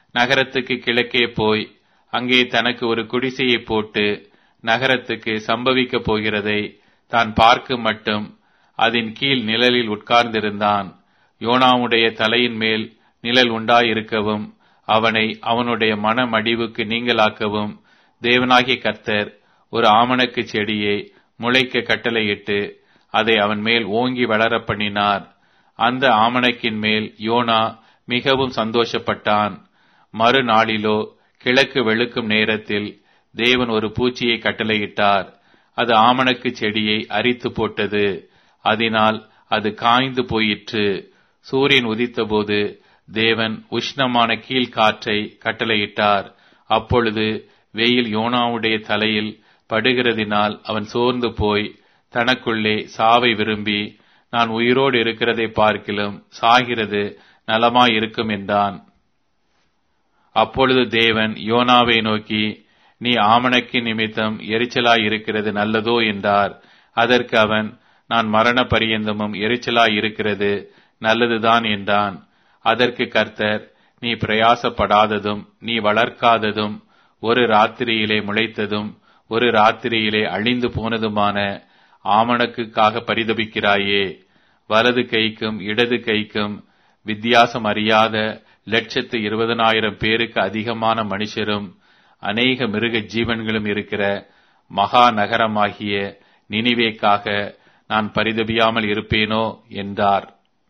நகரத்துக்கு கிழக்கே போய் அங்கே தனக்கு ஒரு குடிசையை போட்டு நகரத்துக்கு சம்பவிக்கப் போகிறதை தான் பார்க்க மட்டும் அதன் கீழ் நிழலில் உட்கார்ந்திருந்தான். யோனாவுடைய தலையின் மேல் நிழல் உண்டாயிருக்கவும் அவனை அவனுடைய மனமடிவுக்கு நீங்களாக்கவும் தேவனாகிய கர்த்தர் ஒரு ஆமணக்கு செடியை முளைக்க கட்டளையிட்டு அதை அவன் மேல் ஓங்கி வளர பண்ணினார். அந்த ஆமணக்கின் மேல் யோனா மிகவும் சந்தோஷப்பட்டான். மறுநாளிலோ கிழக்கு வெளுக்கும் நேரத்தில் தேவன் ஒரு பூச்சியை கட்டளையிட்டார். அது ஆமணக்கு செடியை அரித்து போட்டது. அதனால் அது காய்ந்து போயிற்று. சூரியன் உதித்தபோது தேவன் உஷ்ணமான கீழ்காற்றை கட்டளையிட்டார். அப்பொழுது வெயில் யோனாவுடைய தலையில் படுகிறதினால் அவன் சோர்ந்து போய் தனக்குள்ளே சாவை விரும்பி, நான் உயிரோடு இருக்கிறதை பார்க்கிலும் சாகிறது நலமாயிருக்கும் என்றான். அப்பொழுது தேவன் யோனாவை நோக்கி, நீ ஆமணக்கு நிமித்தம் எரிச்சலாயிருக்கிறது நல்லதோ என்றார். அதற்கு அவன், நான் மரண பரியந்தமும் எரிச்சலாயிருக்கிறது நல்லதுதான் என்றான். அதற்கு கர்த்தர், நீ பிரயாசப்படாததும் நீ வளர்க்காததும் ஒரு ராத்திரியிலே முளைத்ததும் ஒரு ராத்திரியிலே அழிந்து போனதுமான ஆமணக்குக்காக பரிதபிக்கிறாயே. வலது கைக்கும் இடது கைக்கும் வித்தியாசம் அறியாத 120,000 பேருக்கு அதிகமான மனுஷரும் அநேக மிருக ஜீவன்களும் இருக்கிற மகா நகரமாகிய நினிவேக்காக நான் பரிதபியாமல் இருப்பேனோ என்றார்.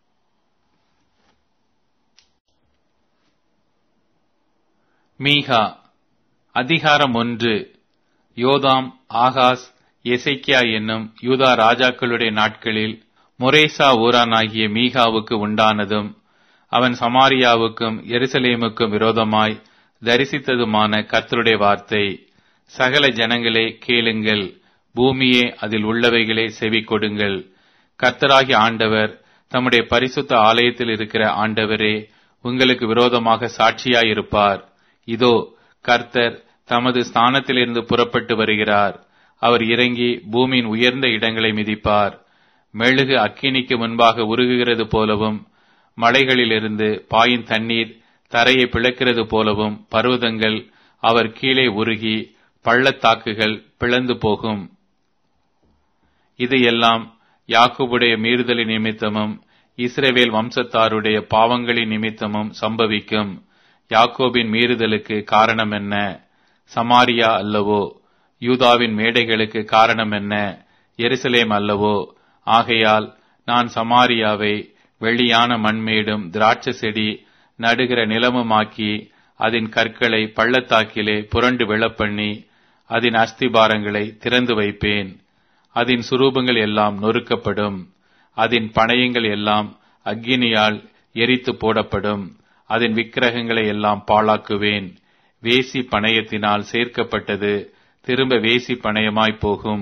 மீகா அதிகாரம் 1. யோதாம், ஆகாஸ், எசேக்கியா என்னும் யூதா ராஜாக்களுடைய நாட்களில் மொரேசா ஊரானாகிய மீகாவுக்கு உண்டானதும் அவன் சமாரியாவுக்கும் எருசலேமுக்கும் விரோதமாய் தரிசித்ததுமான கர்த்தருடைய வார்த்தை. சகல ஜனங்களே கேளுங்கள், பூமியே அதில் உள்ளவைகளே செவி கொடுங்கள். கர்த்தராகிய ஆண்டவர் தம்முடைய பரிசுத்த ஆலயத்தில் இருக்கிற ஆண்டவரே உங்களுக்கு விரோதமாக சாட்சியாயிருப்பார். இதோ, கர்த்தர் தமது ஸ்தானத்திலிருந்து புறப்பட்டு வருகிறார். அவர் இறங்கி பூமியின் உயர்ந்த இடங்களை மிதிப்பார். மெழுகு அக்கினிக்கு முன்பாக உருகுகிறது போலவும் மலைகளிலிருந்து பாயும் தண்ணீர் தரையை பிளக்கிறது போலவும் பர்வதங்கள் அவர் கீழே உருகி பள்ளத்தாக்குகள் பிளந்து போகும். இதையெல்லாம் யாக்கோபுடைய மீறுதலின் நிமித்தமும் இஸ்ரவேல் வம்சத்தாருடைய பாவங்களின் நிமித்தமும் சம்பவிக்கும். யாக்கோபின் மீறுதலுக்கு காரணம் என்ன? சமாரியா அல்லவோ? யூதாவின் மேடைகளுக்கு காரணம் என்ன? எருசலேம் அல்லவோ? ஆகையால் நான் சமாரியாவை வெளியான மண்மேடும் திராட்சை செடி நடுகிற நிலமுமாக்கி அதன் கற்களை பள்ளத்தாக்கிலே புரண்டு விழப்பண்ணி அதன் அஸ்திபாரங்களை திறந்து வைப்பேன். அதன் சுரூபங்கள் எல்லாம் நொறுக்கப்படும். அதன் பணயங்கள் எல்லாம் அக்கினியால் எரித்து போடப்படும். அதன் விக்கிரகங்களை எல்லாம் பாழாக்குவேன். வேசி பணயத்தினால் சேர்க்கப்பட்டது திரும்ப வேசி பணயமாய் போகும்.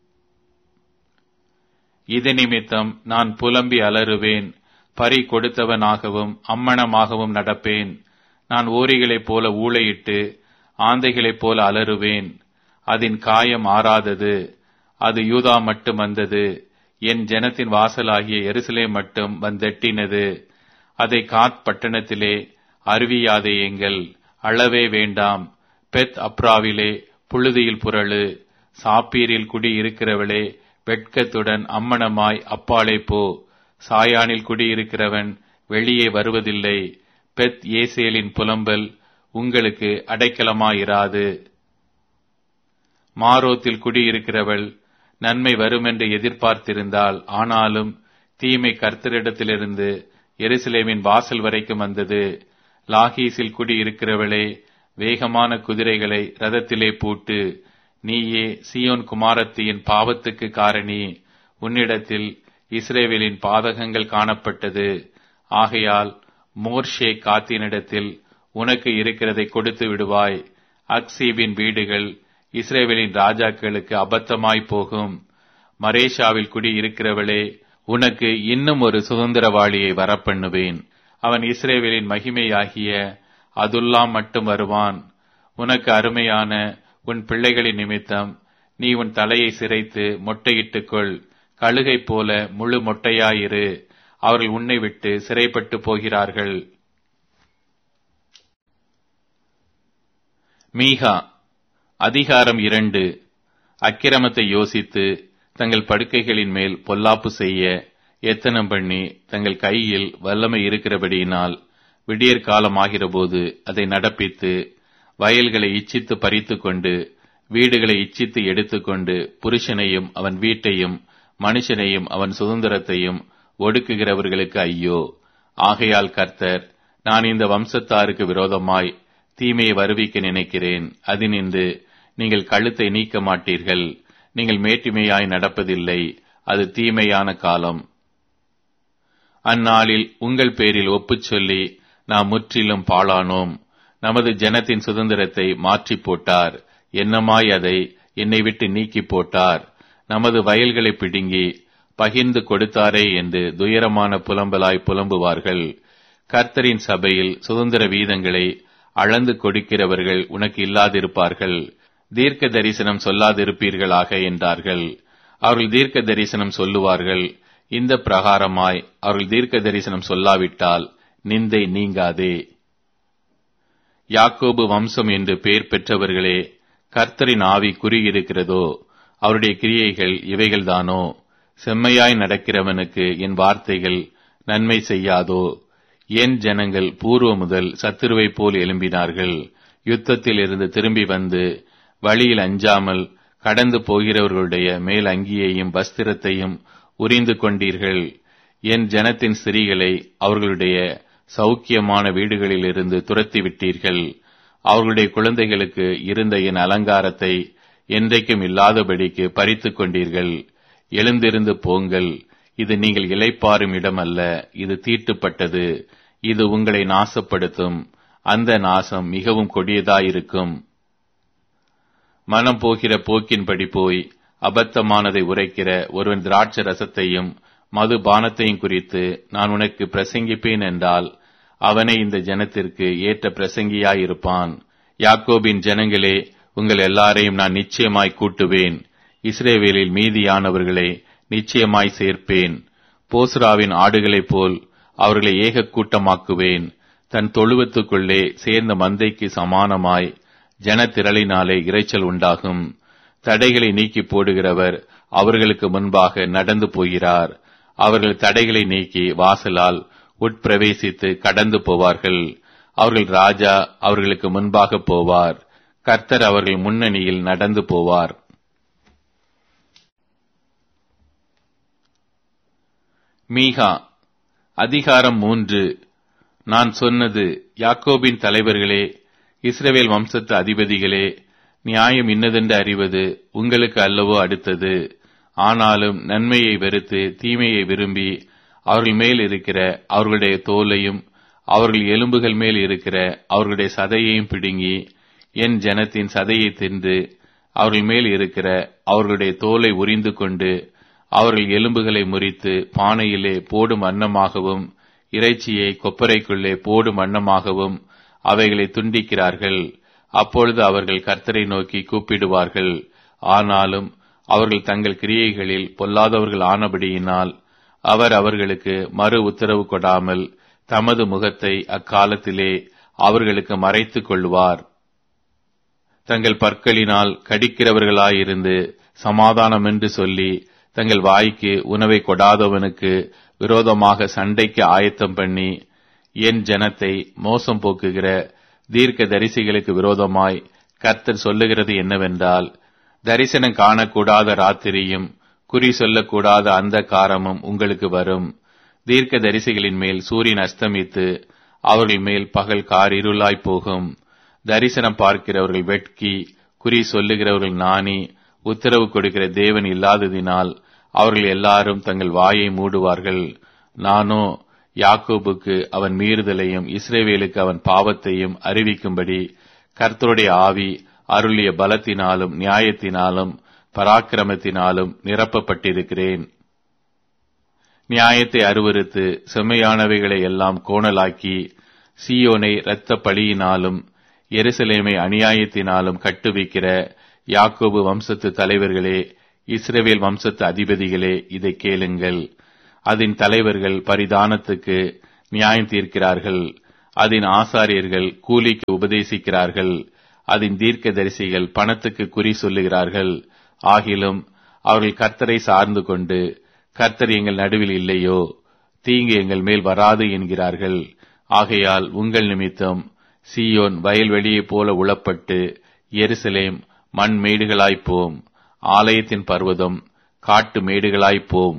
இது நிமித்தம் நான் புலம்பி அலறுவேன். பறி கொடுத்தவனாகவும் அம்மணமாகவும் நடப்பேன். நான் ஓரிகளைப் போல ஊளையிட்டு ஆந்தைகளைப் போல அலறுவேன். அதன் காயம் ஆறாதது. அது யூதா மட்டும் வந்தது. என் ஜனத்தின் வாசலாகிய எருசலேம் மட்டும் வந்தெட்டினது. அதை காத் பட்டணத்திலே அறிவியாதேயுங்கள், அளவே வேண்டாம். பெத் அப்ராவிலே புழுதியில் புரளு. சாப்பீரில் குடி இருக்கிறவளே, வெட்கத்துடன் அம்மணமாய் அப்பாலே போ. சாயானில் குடியிருக்கிறவன் வெளியே வருவதில்லை. பெத் ஏசேலின் புலம்பல் உங்களுக்கு அடைக்கலமாயிராது. மாரோத்தில் குடியிருக்கிறவள் நன்மை வருமென்று எதிர்பார்த்திருந்தாள். ஆனாலும் தீமை கர்த்தரிடத்திலிருந்து எருசலேமின் வாசல் வரைக்கும் வந்தது. லாகீசில் குடியிருக்கிறவளே, வேகமான குதிரைகளை ரதத்திலே பூட்டு. நீயே சீயோன் குமாரத்தியின் பாவத்துக்கு காரணி. உன்னிடத்தில் இஸ்ரவேலின் பாதகங்கள் காணப்பட்டது. ஆகையால் மோர்ஷே காத்தினிடத்தில் உனக்கு இருக்கிறதை கொடுத்து விடுவாய். அக்சீபின் வீடுகள் இஸ்ரவேலின் ராஜாக்களுக்கு அபத்தமாய் போகும். மரேஷாவில் குடியிருக்கிறவளே, உனக்கு இன்னும் ஒரு சுதந்திரவாளியை வரப்பண்ணுவேன். அவன் இஸ்ரவேலின் மகிமையாகிய அதுல்லாம் மட்டும் வருவான். உனக்கு அருமையான உன் பிள்ளைகளின் நிமித்தம் நீ உன் தலையை சிரைத்து மொட்டையிட்டுக்கொள். கழுகை போல முழு மொட்டையாயிரு. அவர்கள் உன்னை விட்டு சிறைப்பட்டு போகிறார்கள். மீகா அதிகாரம் 2. அக்கிரமத்தை யோசித்து தங்கள் படுக்கைகளின் மேல் பொல்லாப்பு செய்ய எத்தனம் பண்ணி தங்கள் கையில் வல்லமை இருக்கிறபடியினால் விடியற் காலமாகிறபோது அதை நடப்பித்து வயல்களை இச்சித்து பறித்து கொண்டு வீடுகளை இச்சித்து எடுத்துக்கொண்டு புருஷனையும் அவன் வீட்டையும் மனுஷனையும் அவன் சுதந்திரத்தையும் ஒடுக்குகிறவர்களுக்கு ஐயோ. ஆகையால் கர்த்தர், நான் இந்த வம்சத்தாருக்கு விரோதமாய் தீமையை வருவிக்க நினைக்கிறேன். அதினின்று நீங்கள் கழுத்தை நீக்க மாட்டீர்கள். நீங்கள் மேட்டிமையாய் நடப்பதில்லை. அது தீமையான காலம். அந்நாளில் உங்கள் பேரில் ஒப்புச் சொல்லி நாம் முற்றிலும் பாழானோம். நமது ஜனத்தின் சுதந்திரத்தை மாற்றி போட்டார். என்னமாய் அதை என்னை விட்டு நீக்கி போட்டார். நமது வயல்களை பிடுங்கி பகிர்ந்து கொடுத்தாரே என்று துயரமான புலம்பலாய் புலம்புவார்கள். கர்த்தரின் சபையில் சுதந்திர வீதங்களை அளந்து கொடுக்கிறவர்கள் உனக்கு இல்லாதிருப்பார்கள். தீர்க்க தரிசனம் சொல்லாதிருப்பீர்களாக என்றார்கள். அவர்கள் தீர்க்க தரிசனம் சொல்லுவார்கள். இந்த பிரகாரமாய் அவர்கள் தீர்க்க தரிசனம் சொல்லாவிட்டால் நிந்தை நீங்காதே. யாக்கோபு வம்சம் என்று பெயர் பெற்றவர்களே, கர்த்தரின் ஆவி குறியிருக்கிறதோ? அவருடைய கிரியைகள் இவைகள்தானோ? செம்மையாய் நடக்கிறவனுக்கு என் வார்த்தைகள் நன்மை செய்யாதோ? என் ஜனங்கள் பூர்வ முதல் சத்துருவைப் போல் எழும்பினார்கள். யுத்தத்தில் இருந்து திரும்பி வந்து வழியில் அஞ்சாமல் கடந்து போகிறவர்களுடைய மேல் அங்கியையும் வஸ்திரத்தையும் உரிந்து கொண்டீர்கள். என் ஜனத்தின் ஸ்திரீகளை அவர்களுடைய சௌக்கியமான வீடுகளிலிருந்து துரத்தி விட்டீர்கள். அவர்களுடைய குழந்தைகளுக்கு இருந்த என் அலங்காரத்தை என்றைக்கும் இல்லாதபடிக்கு பறித்து கொண்டீர்கள். எழுந்திருந்து போங்கள். இது நீங்கள் இளைப்பாறும் இடம் அல்ல. இது தீட்டுப்பட்டது. இது உங்களை நாசப்படுத்தும். அந்த நாசம் மிகவும் கொடியதாயிருக்கும். மனம் போகிற போக்கின்படி போய் அபத்தமானதை உரைக்கிற ஒருவன் திராட்சை ரசத்தையும் மதுபானத்தையும் குறித்து நான் உனக்கு பிரசங்கிப்பேன் என்றால் அவனே இந்த ஜனத்திற்கு ஏற்ற பிரசங்கியாயிருப்பான். யாக்கோபின் ஜனங்களே, உங்கள் எல்லாரையும் நான் நிச்சயமாய் கூட்டுவேன். இஸ்ரவேலில் மீதியானவர்களை நிச்சயமாய் சேர்ப்பேன். போஸ்ராவின் ஆடுகளைப் போல் அவர்களை ஏக கூட்டமாக்குவேன். தன் தொழுவத்துக்குள்ளே சேர்ந்த மந்தைக்கு சமானமாய் ஜனத்திரளினாலே இரைச்சல் உண்டாகும். தடைகளை நீக்கி போடுகிறவர் அவர்களுக்கு முன்பாக நடந்து போகிறார். அவர்கள் தடைகளை நீக்கி வாசலால் உட்பிரவேசித்து கடந்து போவார்கள். அவர்கள் ராஜா அவர்களுக்கு முன்பாக போவார். கர்த்தர் அவர்கள் முன்னணியில் நடந்து போவார். மீகா அதிகாரம் 3. நான் சொன்னது, யாக்கோபின் தலைவர்களே, இஸ்ரவேல் வம்சத்து அதிபதிகளே, நியாயம் இன்னதென்று அறிவது உங்களுக்கு அல்லவோ அடுத்தது. ஆனாலும் நன்மையை வெறுத்து தீமையை விரும்பி அவர்கள் மேல் இருக்கிற அவர்களுடைய தோலையும் அவர்கள் எலும்புகள் மேல் இருக்கிற அவர்களுடைய சதையையும் பிடுங்கி என் ஜனத்தின் சதையை தின்று அவர்கள் மேல் இருக்கிற அவர்களுடைய தோலை உரிந்து கொண்டு அவர்கள் எலும்புகளை முறித்து பானையிலே போடும் அன்னமாகவும் இறைச்சியை கொப்பரைக்குள்ளே போடும் அன்னமாகவும் அவைகளை துண்டிக்கிறார்கள். அப்பொழுது அவர்கள் கர்த்தரை நோக்கி கூப்பிடுவார்கள். ஆனாலும் அவர்கள் தங்கள் கிரியைகளில் பொல்லாதவர்கள் ஆனபடியினால் அவர் அவர்களுக்கு மறு உத்தரவு கொடாமல் தமது முகத்தை அக்காலத்திலே அவர்களுக்கு மறைத்துக் கொள்வார். தங்கள் பற்களினால் கடிக்கிறவர்களாயிருந்து சமாதானம் என்று சொல்லி தங்கள் வாய்க்கு உணவை கொடாதவனுக்கு விரோதமாக சண்டைக்கு ஆயத்தம் பண்ணி என் ஜனத்தை மோசம் போக்குகிற தீர்க்க தரிசிகளுக்கு விரோதமாய் கர்த்தர் சொல்லுகிறது என்னவென்றால், தரிசனம் காணக்கூடாத ராத்திரியும் குறி சொல்லக்கூடாத அந்த காரமும் உங்களுக்கு வரும். தீர்க்க தரிசிகளின் மேல் சூரியன் அஸ்தமித்து அவர்கள் மேல் பகல் காரிருளாய் போகும். தரிசனம் பார்க்கிறவர்கள் வெட்கி குறி சொல்லுகிறவர்கள் நாணி உத்தரவு கொடுக்கிற தேவன் இல்லாததினால் அவர்கள் எல்லாரும் தங்கள் வாயை மூடுவார்கள். நானோ யாக்கோபுக்கு அவன் மீறுதலையும் இஸ்ரவேலுக்கு அவன் பாவத்தையும் அறிவிக்கும்படி கர்த்தருடைய ஆவி அருளிய பலத்தினாலும் நியாயத்தினாலும் பராக்கிரமத்தினாலும் நிரப்பப்பட்டிருக்கிறேன். நியாயத்தை அருவருத்து செம்மையானவைகளை எல்லாம் கோணலாக்கி சீயோனை இரத்த பழியினாலும் எருசலேமை அநியாயத்தினாலும் கட்டுவிக்கிற யாக்கோபு வம்சத்து தலைவர்களே, இஸ்ரவேல் வம்சத்து அதிபதிகளே, இதை கேளுங்கள். அதன் தலைவர்கள் பரிதானத்துக்கு நியாயம் தீர்க்கிறார்கள். அதன் ஆசாரியர்கள் கூலிக்கு உபதேசிக்கிறார்கள். அதன் தீர்க்கதரிசிகள் பணத்துக்கு குறி சொல்லுகிறார்கள். ஆகிலும் அவர்கள் கர்த்தரை சார்ந்து கொண்டு, கர்த்தர் எங்கள் நடுவில் இல்லையோ, தீங்கு எங்கள் மேல் வராது என்கிறார்கள். ஆகையால் உங்கள் நிமித்தம் சீயோன் வயல்வெளியைப் போல உளப்பட்டு, எருசலேம் மண் மேடுகளாய்ப்போம், ஆலயத்தின் பர்வதம் காட்டு மேடுகளாய்ப்போம்.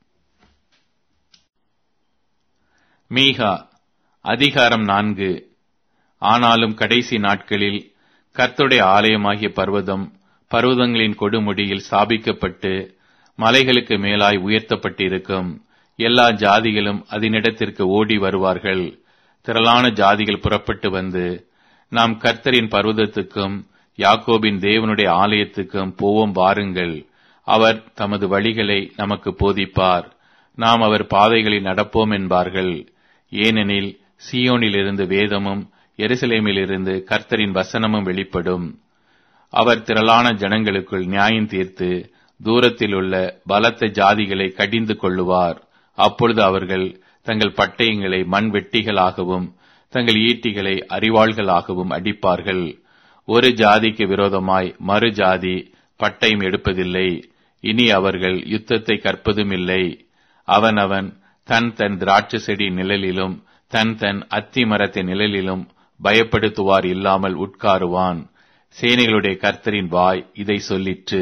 மீகா அதிகாரம் 4. ஆனாலும் கடைசி நாட்களில் கர்த்தருடைய ஆலயமாகிய பர்வதம் பர்வதங்களின் கொடுமுடியில் ஸ்தாபிக்கப்பட்டு மலைகளுக்கு மேலாய் உயர்த்தப்பட்டிருக்கும். எல்லா ஜாதிகளும் அதனிடத்திற்கு ஓடி வருவார்கள். திரளான ஜாதிகள் புறப்பட்டு வந்து, நாம் கர்த்தரின் பர்வதத்துக்கும் யாக்கோபின் தேவனுடைய ஆலயத்துக்கும் போவோம் வாருங்கள். அவர் தமது வழிகளை நமக்கு போதிப்பார், நாம் அவர் பாதைகளில் நடப்போம் என்பார்கள். ஏனெனில் சீயோனிலிருந்து வேதமும் எருசலேமிலிருந்து கர்த்தரின் வசனமும் வெளிப்படும். அவர் திரளான ஜனங்களுக்குள் நியாயம் தீர்த்து தூரத்தில் உள்ள பலத்த ஜாதிகளை கடிந்து கொள்ளுவார். அப்பொழுது அவர்கள் தங்கள் பட்டயங்களை மண் வெட்டிகளாகவும் தங்கள் ஈட்டிகளை அரிவாள்களாகவும் அடிப்பார்கள். ஒரு ஜாதிக்கு விரோதமாய் மறு ஜாதி பட்டயம் எடுப்பதில்லை. இனி அவர்கள் யுத்தத்தை கற்பதும் இல்லை. அவனவன் தன் தன் திராட்சை செடி நிழலிலும் தன் தன் அத்தி மரத்தின் நிழலிலும் பயப்படுத்துவார் இல்லாமல் உட்காருவான். சேனைகளுடைய கர்த்தரின் வாய் இதை சொல்லிற்று.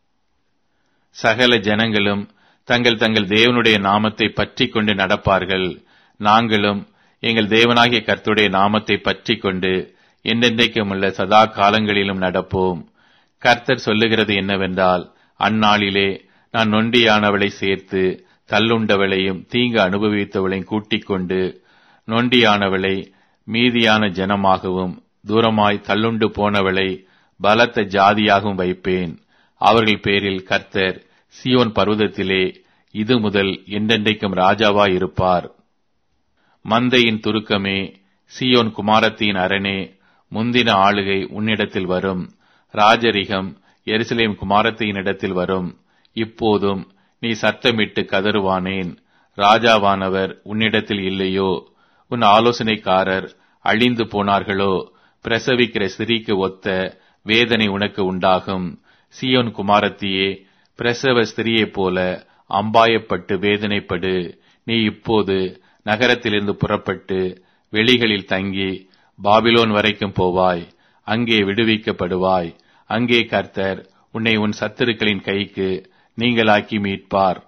சகல ஜனங்களும் தங்கள் தங்கள் தேவனுடைய நாமத்தை பற்றி கொண்டு நடப்பார்கள். நாங்களும் எங்கள் தேவனாகிய கர்த்தருடைய நாமத்தை பற்றி கொண்டு என்றென்றைக்கும் உள்ள சதா காலங்களிலும் நடப்போம். கர்த்தர் சொல்லுகிறது என்னவென்றால், அந்நாளிலே நான் நொண்டியானவளை சேர்த்து தள்ளுண்டவளையும் தீங்கு அனுபவித்தவளையும் கூட்டிக் கொண்டு நொண்டியானவளை மீதியான ஜனமாகவும் தூரமாய் தள்ளுண்டு போனவளை பலத்த ஜாதியாகவும் வைப்பேன். அவர்கள் பேரில் கர்த்தர் சீயோன் பர்வதத்திலே இது முதல் என்றென்றைக்கும் ராஜாவாய் இருப்பார். மந்தையின் துருக்கமே, சீயோன் குமாரத்தின் அரணே, முந்தின ஆளுகை உன்னிடத்தில் வரும். ராஜரிகம் எருசலேம் குமாரத்தினிடத்தில் வரும். இப்போதும் நீ சத்தமிட்டு கதறுவானேன்? ராஜாவானவர் உன்னிடத்தில் இல்லையோ? உன் ஆலோசனைக்காரர் அழிந்து போனார்களோ? பிரசவிக்கிற ஸ்திரீக்கு ஒத்த வேதனை உனக்கு உண்டாகும். சீயோன் குமாரத்தியே, பிரசவ ஸ்திரியைப் போல அம்பாயப்பட்டு வேதனைப்படு. நீ இப்போது நகரத்திலிருந்து புறப்பட்டு வெளிகளில் தங்கி பாபிலோன் வரைக்கும் போவாய். அங்கே விடுவிக்கப்படுவாய். அங்கே கர்த்தர் உன்னை உன் சத்துருக்களின் கைக்கு நீங்களாக்கி மீட்பார்.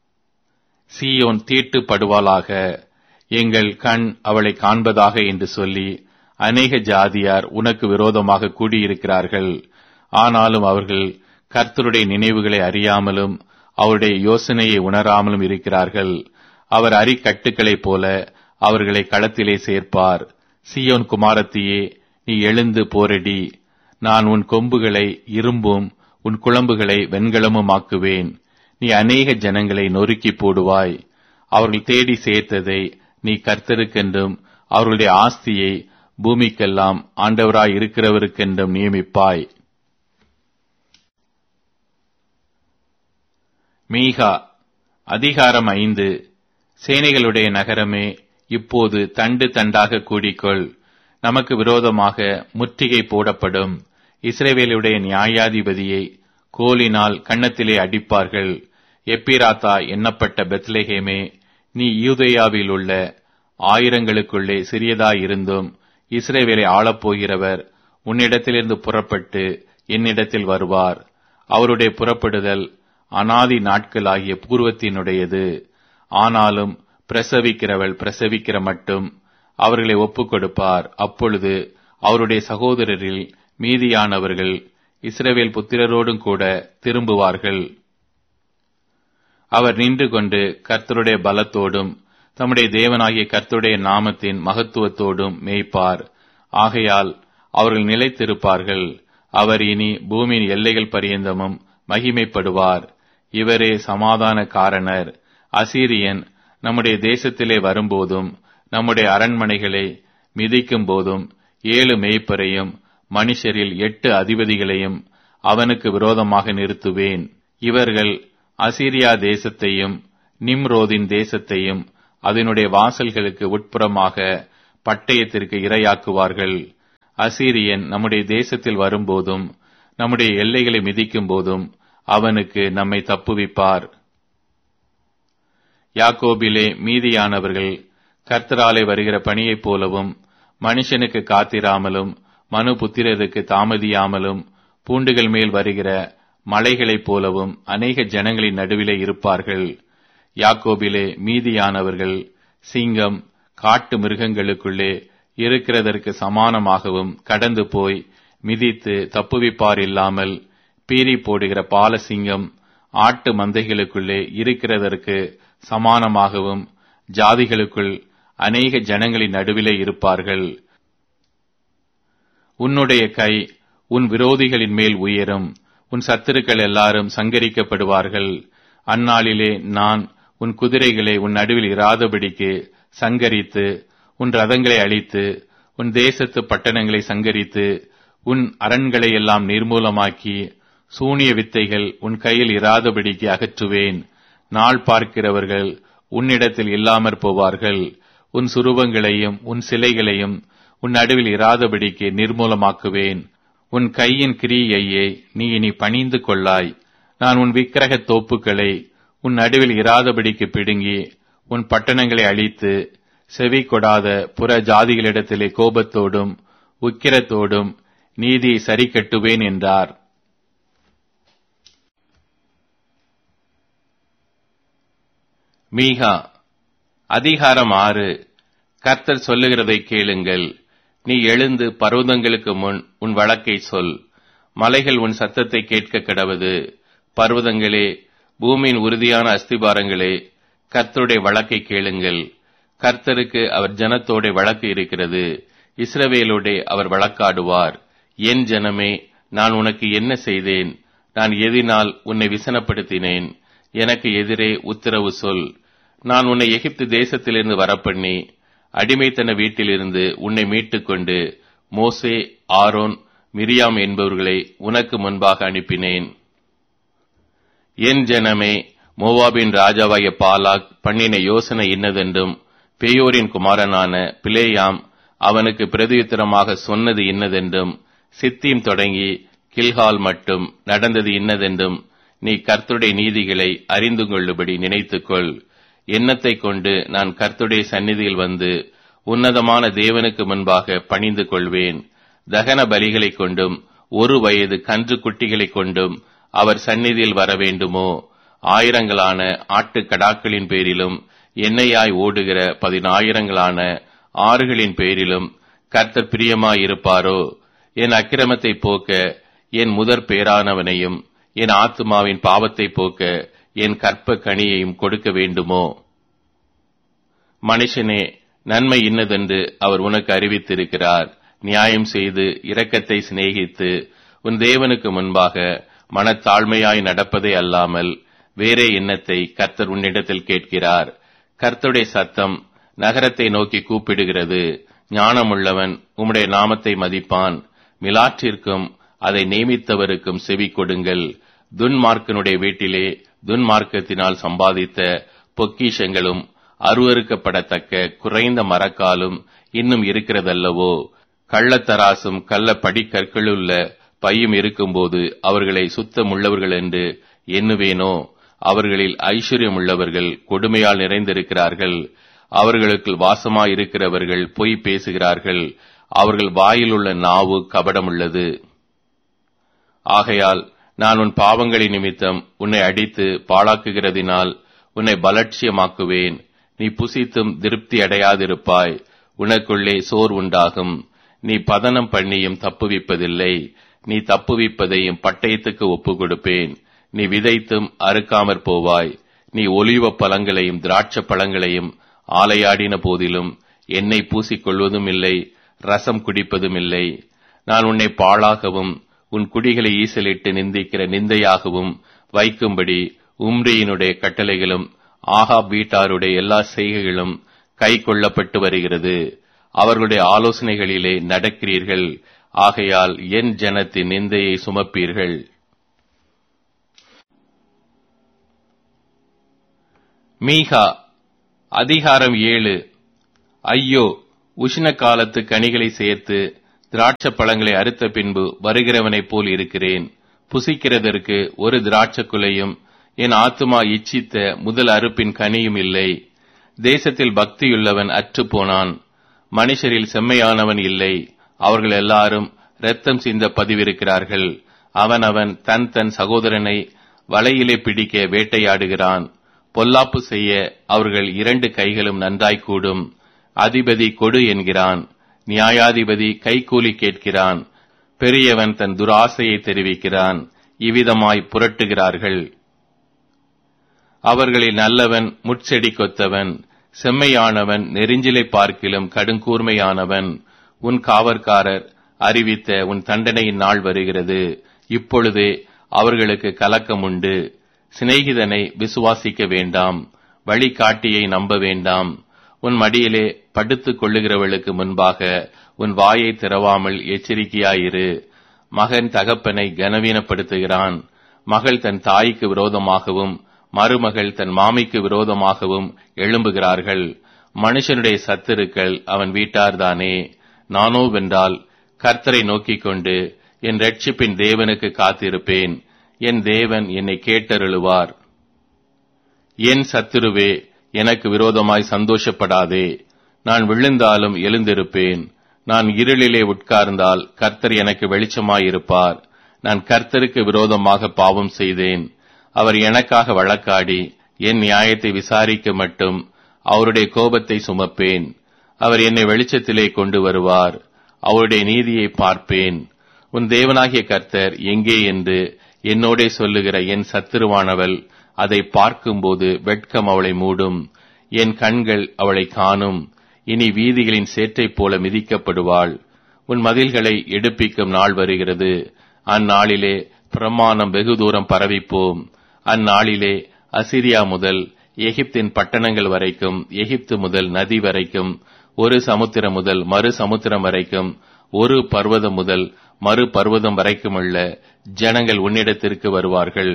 சீயோன் தீட்டுப்படுவாளாக, எங்கள் கண் அவளை காண்பதாக என்று சொல்லி அநேக ஜாதியார் உனக்கு விரோதமாக கூடியிருக்கிறார்கள். ஆனாலும் அவர்கள் கர்த்தருடைய நினைவுகளை அறியாமலும் அவருடைய யோசனையை உணராமலும் இருக்கிறார்கள். அவர் அரிக்கட்டுகளைப் போல அவர்களை களத்திலே சேர்ப்பார். சீயோன் குமாரத்தியே, நீ எழுந்து போரடி. நான் உன் கொம்புகளை இரும்பும் உன் குளம்புகளை வெண்கலமும் ஆக்குவேன். நீ அநேக ஜனங்களை நொறுக்கி போடுவாய். அவர்கள் தேடி சேர்த்ததை நீ கர்த்தருக்கென்றும் அவர்களுடைய ஆஸ்தியை பூமிக்கெல்லாம் ஆண்டவராய் இருக்கிறவருக்கென்றும் நியமிப்பாய். மீகா அதிகாரம் 5. சேனைகளுடைய நகரமே, இப்போது தண்டு தண்டாக கூடிக்கொள். நமக்கு விரோதமாக முற்றுகை போடப்படும். இஸ்ரவேலுடைய நியாயாதிபதியை கோலினால் கன்னத்திலே அடிப்பார்கள். எப்பிராத்தா எண்ணப்பட்ட பெத்லெகேமே, நீ யூதேயாவில் உள்ள ஆயிரங்களுக்குள்ளே சிறியதாயிருந்தும் இஸ்ரவேலை ஆளப்போகிறவர் உன்னிடத்திலிருந்து புறப்பட்டு என்னிடத்தில் வருவார். அவருடைய புறப்படுதல் அனாதி நாட்களாகிய பூர்வத்தினுடையது. ஆனாலும் பிரசவிக்கிறவள் பிரசவிக்கிற மட்டும் அவர்களை ஒப்புக் கொடுப்பார். அப்பொழுது அவருடைய சகோதரரில் மீதியானவர்கள் இஸ்ரவேல் புத்திரரோடும் கூட திரும்புவார்கள். அவர் நின்று கொண்டு கர்த்தருடைய பலத்தோடும் தம்முடைய தேவனாகிய கர்த்தருடைய நாமத்தின் மகத்துவத்தோடும் மேய்ப்பார். ஆகையால் அவர்கள் நிலைத்திருப்பார்கள். அவர் இனி பூமியின் எல்லைகள் பரியந்தமும் மகிமைப்படுவார். இவரே சமாதான காரணர். அசீரியன் நம்முடைய தேசத்திலே வரும்போதும் நம்முடைய அரண்மனைகளை மிதிக்கும் போதும் 7 மேய்ப்பரையும் மனுஷரில் 8 அதிபதிகளையும் அவனுக்கு விரோதமாக நிறுத்துவேன். இவர்கள் அசீரியா தேசத்தையும் நிம்ரோதின் தேசத்தையும் அதனுடைய வாசல்களுக்கு உட்புறமாக பட்டயத்திற்கு இரையாக்குவார்கள். அசீரியன் நம்முடைய தேசத்தில் வரும்போதும் நம்முடைய எல்லைகளை மிதிக்கும் போதும் அவனுக்கு நம்மை தப்புவிப்பார். யாக்கோபிலே மீதியானவர்கள் கர்த்தராலே வருகிற பணியைப் போலவும் மனுஷனுக்கு காத்திராமலும் மனுபுத்திரருக்கு தாமதியாமலும் பூண்டுகள் மேல் வருகிற மலைகளைப் போலவும் அநேக ஜனங்களின் நடுவிலே இருப்பார்கள். யாக்கோபிலே மீதியானவர்கள் சிங்கம் காட்டு மிருகங்களுக்குள்ளே இருக்கிறதற்கு சமானமாகவும் கடந்து போய் மிதித்து தப்புவிப்பார் இல்லாமல் பீறி போடுகிற பாலசிங்கம் ஆட்டு மந்தைகளுக்குள்ளே இருக்கிறதற்கு சமானமாகவும் ஜாதிகளுக்குள் அநேக ஜனங்களின் நடுவிலே இருப்பார்கள். உன்னுடைய கை உன் விரோதிகளின் மேல் உயரும், உன் சத்துருக்கள் எல்லாரும் சங்கரிக்கப்படுவார்கள். அந்நாளிலே நான் உன் குதிரைகளை உன் நடுவில் இராதபடிக்கு சங்கரித்து உன் ரதங்களை அழித்து உன் தேசத்து பட்டணங்களை சங்கரித்து உன் அரண்களை எல்லாம் நிர்மூலமாக்கி சூனிய வித்தைகள் உன் கையில் இராதபடிக்கு அகற்றுவேன். நாள் பார்க்கிறவர்கள் உன்னிடத்தில் இல்லாமற் போவார்கள். உன் சுரூபங்களையும் உன் சிலைகளையும் உன் நடுவில் இராதபடிக்கு நிர்மூலமாக்குவேன். உன் கையின் கிரியையை நீ இனி பணிந்து கொள்ளாய். நான் உன் விக்கிரக தோப்புக்களை உன் நடுவில் இராதபடிக்கு பிடுங்கி உன் பட்டணங்களை அழித்து செவி கொடாத புற ஜாதிகளிடத்திலே கோபத்தோடும் உக்கிரத்தோடும் நீதியை சரி கட்டுவேன் என்றார். மீகா அதிகாரம் 6. கர்த்தர் சொல்லுகிறதை கேளுங்கள். நீ எழுந்து பர்வதங்களுக்கு முன் உன் வழக்கை சொல். மலைகள் உன் சத்தத்தை கேட்க கடவது. பர்வதங்களே, பூமியின் உறுதியான அஸ்திபாரங்களே, கர்த்தருடைய வழக்கை கேளுங்கள். கர்த்தருக்கு அவர் ஜனத்தோட வழக்கு இருக்கிறது. இஸ்ரவேலோடே அவர் வழக்காடுவார். என் ஜனமே, நான் உனக்கு என்ன செய்தேன்? நான் எதினால் உன்னை விசனப்படுத்தினேன்? எனக்கு எதிரே உத்தரவு சொல். நான் உன்னை எகிப்து தேசத்திலிருந்து வரப்பண்ணி அடிமைத்தன வீட்டிலிருந்து உன்னை மீட்டுக்கொண்டு மோசே, ஆரோன், மிரியாம் என்பவர்களை உனக்கு முன்பாக அனுப்பினேன். என் ஜனமே, மோவாபின் ராஜாவாகிய பாலாக் பண்ணின யோசனை இன்னதென்றும் பேயோரின் குமாரனான பிலேயாம் அவனுக்கு பிரதியுத்தரமாக சொன்னது இன்னதென்றும் சித்தீம் தொடங்கி கில்கால் மட்டும் நடந்தது இன்னதென்றும் நீ கர்த்தருடைய நீதிகளை அறிந்து கொள்ளும்படி நினைத்துக்கொள். எண்ணத்தை கொண்டு நான் கர்த்தருடைய சந்நிதியில் வந்து உன்னதமான தேவனுக்கு முன்பாக பணிந்து கொள்வேன். தகன பலிகளைக் கொண்டும் 1 வயது கன்று குட்டிகளைக் கொண்டும் அவர் சந்நிதியில் வர வேண்டுமோ? ஆயிரங்களான ஆட்டுக்கடாக்களின் பேரிலும் எண்ணெயாய் ஓடுகிற 10,000 ஆறுகளின் பேரிலும் கர்த்தர் பிரியமாயிருப்பாரோ? என் அக்கிரமத்தை போக்க என் முதற் பேரானவனையும் என் ஆத்துமாவின் பாவத்தை போக்க என் கற்ப கனியையும் கொடுக்க வேண்டுமோ? மனுஷனே, நன்மை இன்னதென்று அவர் உனக்கு அறிவித்திருக்கிறார். நியாயம் செய்து இரக்கத்தை சிநேகித்து உன் தேவனுக்கு முன்பாக மனத்தாழ்மையாய் நடப்பதே அல்லாமல் வேறே எண்ணத்தை கர்த்தர் உன்னிடத்தில் கேட்கிறார். கர்த்தருடைய சத்தம் நகரத்தை நோக்கி கூப்பிடுகிறது. ஞானமுள்ளவன் உம்முடைய நாமத்தை மதிப்பான். மிலாற்றிற்கும் அதை நியமித்தவருக்கும் செவி கொடுங்கள். துன்மார்க்கனுடைய வீட்டிலே துன்மார்க்கத்தினால் சம்பாதித்த பொக்கிஷங்களும் அருவருக்கப்படத்தக்க குறைந்த மரக்காலும் இன்னும் இருக்கிறதல்லவோ? கள்ளத்தராசும் கள்ள படிக்கற்களுள்ள பையும் இருக்கும்போது அவர்களை சுத்தமுள்ளவர்கள் என்று எண்ணுவேனோ? அவர்களில் ஐஸ்வர்யமுள்ளவர்கள் கொடுமையால் நிறைந்திருக்கிறார்கள். அவர்களுக்கு வாசமாயிருக்கிறவர்கள் பொய் பேசுகிறார்கள். அவர்கள் வாயிலுள்ள நாவு கபடமுள்ளது. ஆகையால் நான் உன் பாவங்களின் நிமித்தம் உன்னை அடித்து பாழாக்குகிறதினால் உன்னை பலட்சியமாக்குவேன். நீ புசித்தும் திருப்தி அடையாதிருப்பாய். உனக்குள்ளே சோர் உண்டாகும். நீ பதனம் பண்ணியும் தப்புவிப்பதில்லை. நீ தப்புவிப்பதையும் பட்டயத்துக்கு ஒப்புக் கொடுப்பேன். நீ விதைத்தும் அறுக்காமற் போவாய். நீ ஒலிவ பழங்களையும் திராட்சை பழங்களையும் ஆலையாடின போதிலும் எண்ணெய் பூசிக்கொள்வதும் இல்லை, ரசம் குடிப்பதும் இல்லை. நான் உன்னை பாழாகவும் உன் குடிகளை ஈசலிட்டு நிந்திக்கிற நிந்தையாகவும் வைக்கும்படி உம்ரியினுடைய கட்டளைகளும் ஆகாப் வீட்டாருடைய எல்லா செய்கைகளும் கை கொள்ளப்பட்டு வருகிறது. அவர்களுடைய ஆலோசனைகளிலே நடக்கிறீர்கள். ஆகையால் என் ஜனத்தின் நிந்தையை சுமப்பீர்கள். மீகா அதிகாரம் 7. ஐயோ, உஷ்ண காலத்து கனிகளை சேர்த்து திராட்சை பழங்களை அறுத்த பின்பு வருகிறவனைப் போல் இருக்கிறேன். புசிக்கிறதற்கு ஒரு திராட்சைக்குலையும் என் ஆத்துமா இச்சித்த முதல் அறுப்பின் கனியும் இல்லை. தேசத்தில் பக்தியுள்ளவன் அற்றுப்போனான். மனுஷரில் செம்மையானவன் இல்லை. அவர்கள் எல்லாரும் இரத்தம் சிந்த பதிவிருக்கிறார்கள். அவனவன் தன் தன் சகோதரனை வலையிலே பிடிக்க வேட்டையாடுகிறான். பொல்லாப்பு செய்ய அவர்கள் 2 கைகளும் நன்றாய்க்கூடும். அதிபதி கொடு என்கிறான். நியாயாதிபதி கைக்கூலி கேட்கிறான். பெரியவன் தன் துராசையை தெரிவிக்கிறான். இவ்விதமாய் புரட்டுகிறார்கள். அவர்களில் நல்லவன் முட்செடி கொத்தவன். செம்மையானவன் நெரிஞ்சிலை பார்க்கிலும் கடுங்கூர்மையானவன். உன் காவற்காரர் அறிவித்த உன் தண்டனையின் நாள் வருகிறது. இப்பொழுதே அவர்களுக்கு கலக்கம் உண்டு. சிநேகிதனை விசுவாசிக்க வேண்டாம். வழிகாட்டியை நம்ப வேண்டாம். உன் மடியிலே படுத்துக் கொள்ளுகிறவளுக்கு முன்பாக உன் வாயை திறவாமல் எச்சரிக்கையாயிரு. மகன் தகப்பனை கனவீனப்படுத்துகிறான். மகள் தன் தாய்க்கு விரோதமாகவும் மருமகள் தன் மாமிக்கு விரோதமாகவும் எழும்புகிறார்கள். மனுஷனுடைய சத்துருக்கள் அவன் வீட்டார்தானே. நானோ வென்றால் கர்த்தரை நோக்கிக் கொண்டு என் இரட்சிப்பின் தேவனுக்கு காத்திருப்பேன். என் தேவன் என்னை கேட்டருளுவார். என் சத்துருவே, எனக்கு விரோதமாய் சந்தோஷப்படாதே. நான் விழுந்தாலும் எழுந்திருப்பேன். நான் இருளிலே உட்கார்ந்தால் கர்த்தர் எனக்கு வெளிச்சமாயிருப்பார். நான் கர்த்தருக்கு விரோதமாக பாவம் செய்தேன். அவர் எனக்காக வழக்காடி என் நியாயத்தை விசாரிக்க மட்டும் அவருடைய கோபத்தை சுமப்பேன். அவர் என்னை வெளிச்சத்திலே கொண்டு வருவார். அவருடைய நீதியை பார்ப்பேன். உன் தேவனாகிய கர்த்தர் எங்கே என்று என்னோடே சொல்லுகிற என் சத்துருவானவள் அதை பார்க்கும்போது வெட்கம் அவளை மூடும். என் கண்கள் அவளை காணும். இனி வீதிகளின் சேற்றைப் போல மிதிக்கப்படுவாள். உன் மதில்களை எடுப்பிக்கும் நாள் வருகிறது. அந்நாளிலே பிரமாணம் வெகு தூரம் பரவிப்போம். அந்நாளிலே அசிரியா முதல் எகிப்தின் பட்டணங்கள் வரைக்கும், எகிப்து முதல் நதி வரைக்கும், ஒரு சமுத்திரம் முதல் மறு சமுத்திரம் வரைக்கும், ஒரு பர்வதம் முதல் மறு பர்வதம் வரைக்குமுள்ள ஜனங்கள் உன்னிடத்திற்கு வருவார்கள்.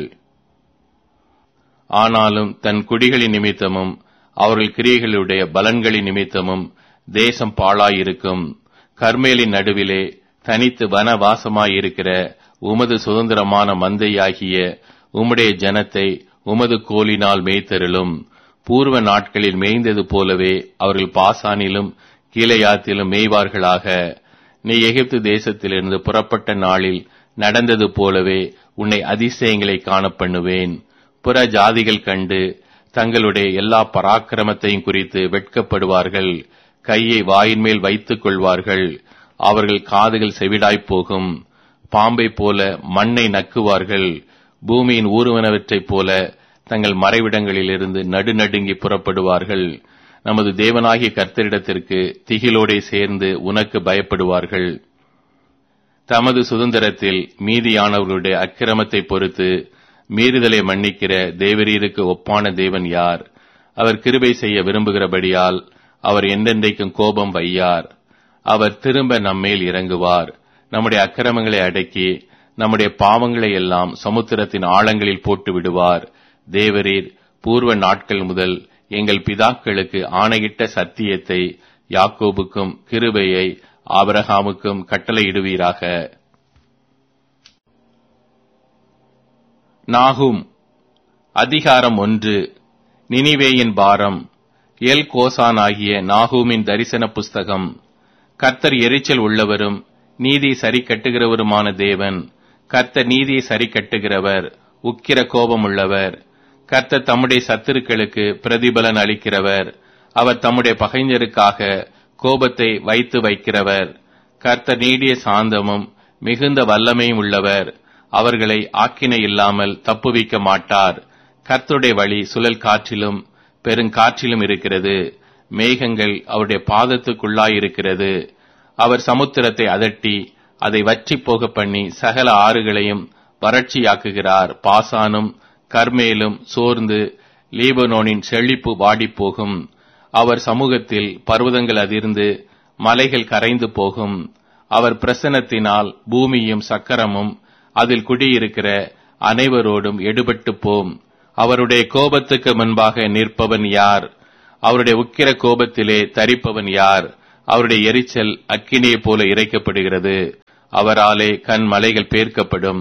ஆனாலும் தன் குடிகளின் நிமித்தமும் அவர்கள் கிரியைகளுடைய பலன்களின் நிமித்தமும் தேசம் பாழாயிருக்கும். கர்மேலின் நடுவிலே தனித்து வனவாசமாயிருக்கிற உமது சுதந்திரமான மந்தையாகிய உம்முடைய ஜனத்தை உமது கோலினால் மேய்த்தருளும். பூர்வ நாட்களில் மேய்ந்தது போலவே அவர்கள் பாசானிலும் கீலேயாத்திலும் மேய்வார்களாக. நீ எகிப்து தேசத்திலிருந்து புறப்பட்ட நாளில் நடந்தது போலவே உன்னை அதிசயங்களை காணப்பண்ணுவேன். புற ஜாதிகள் கண்டு தங்களுடைய எல்லா பராக்கிரமத்தையும் குறித்து வெட்கப்படுவார்கள். கையை வாயின் மேல் வைத்துக் கொள்வார்கள். அவர்கள் காதுகள் செவிடாய்ப் போகும். பாம்பை போல மண்ணை நக்குவார்கள். பூமியின் ஊறுவனவற்றைப் போல தங்கள் மறைவிடங்களிலிருந்து நடுநடுங்கி புறப்படுவார்கள். நமது தேவனாகிய கர்த்தரிடத்திற்கு திகிலோடே சேர்ந்து உனக்கு பயப்படுவார்கள். தமது சுதந்திரத்தில் மீதியானவர்களுடைய அக்கிரமத்தை பொறுத்து மீறுதலை மன்னிக்கிற தேவரீருக்கு ஒப்பான தேவன் யார்? அவர் கிருபை செய்ய விரும்புகிறபடியால் அவர் என்றென்றைக்கும் கோபம் வையார். அவர் திரும்ப நம்மேல் இறங்குவார். நம்முடைய அக்கிரமங்களை அடக்கி நம்முடைய பாவங்களை எல்லாம் சமுத்திரத்தின் ஆழங்களில் போட்டு விடுவார். தேவரீர் பூர்வ நாட்கள் முதல் எங்கள் பிதாக்களுக்கு ஆணையிட்ட சத்தியத்தை யாக்கோபுக்கும் கிருபையை ஆபிரகாமுக்கும் கட்டளையிடுவீராக. நாகும் அதிகாரம் 1. நினிவேயின் பாரம். எல் கோசான் ஆகிய நாகூமின் தரிசன புஸ்தகம். கர்த்தர் எரிச்சல் உள்ளவரும் நீதி சரி கட்டுகிறவருமான தேவன். கர்த்தர் நீதியை சரி கட்டுகிறவர், உக்கிர கோபம் உள்ளவர். கர்த்தர் தம்முடைய சத்துருக்களுக்கு பிரதிபலன் அளிக்கிறவர். அவர் தம்முடைய பகைஞருக்காக கோபத்தை வைத்து வைக்கிறவர். கர்த்தர் நீடிய சாந்தமும் மிகுந்த வல்லமையும் உள்ளவர். அவர்களை ஆக்கினை இல்லாமல் தப்புவிக்க மாட்டார். கர்த்தருடைய வழி சுழல் காற்றிலும் பெருங்காற்றிலும் இருக்கிறது. மேகங்கள் அவருடைய பாதத்துக்குள்ளாயிருக்கிறது. அவர் சமுத்திரத்தை அதட்டி அதை வற்றி போக பண்ணி சகல ஆறுகளையும் வறட்சியாக்குகிறார். பாசானும் கர்மேலும் சோர்ந்து லீபனோனின் செழிப்பு வாடிப்போகும். அவர் சமூகத்தில் பர்வதங்கள் அதிர்ந்து மலைகள் கரைந்து போகும். அவர் பிரசன்னத்தினால் பூமியும் சக்கரமும் அதில் குடியிருக்கிற அனைவரோடும் எடுபட்டு போம். அவருடைய கோபத்துக்கு முன்பாக நிற்பவன் யார்? அவருடைய உக்கிர கோபத்திலே தரிப்பவன் யார்? அவருடைய எரிச்சல் அக்கினியைப் போல இறைக்கப்படுகிறது. அவராலே கன்மலைகள் பேர்க்கப்படும்.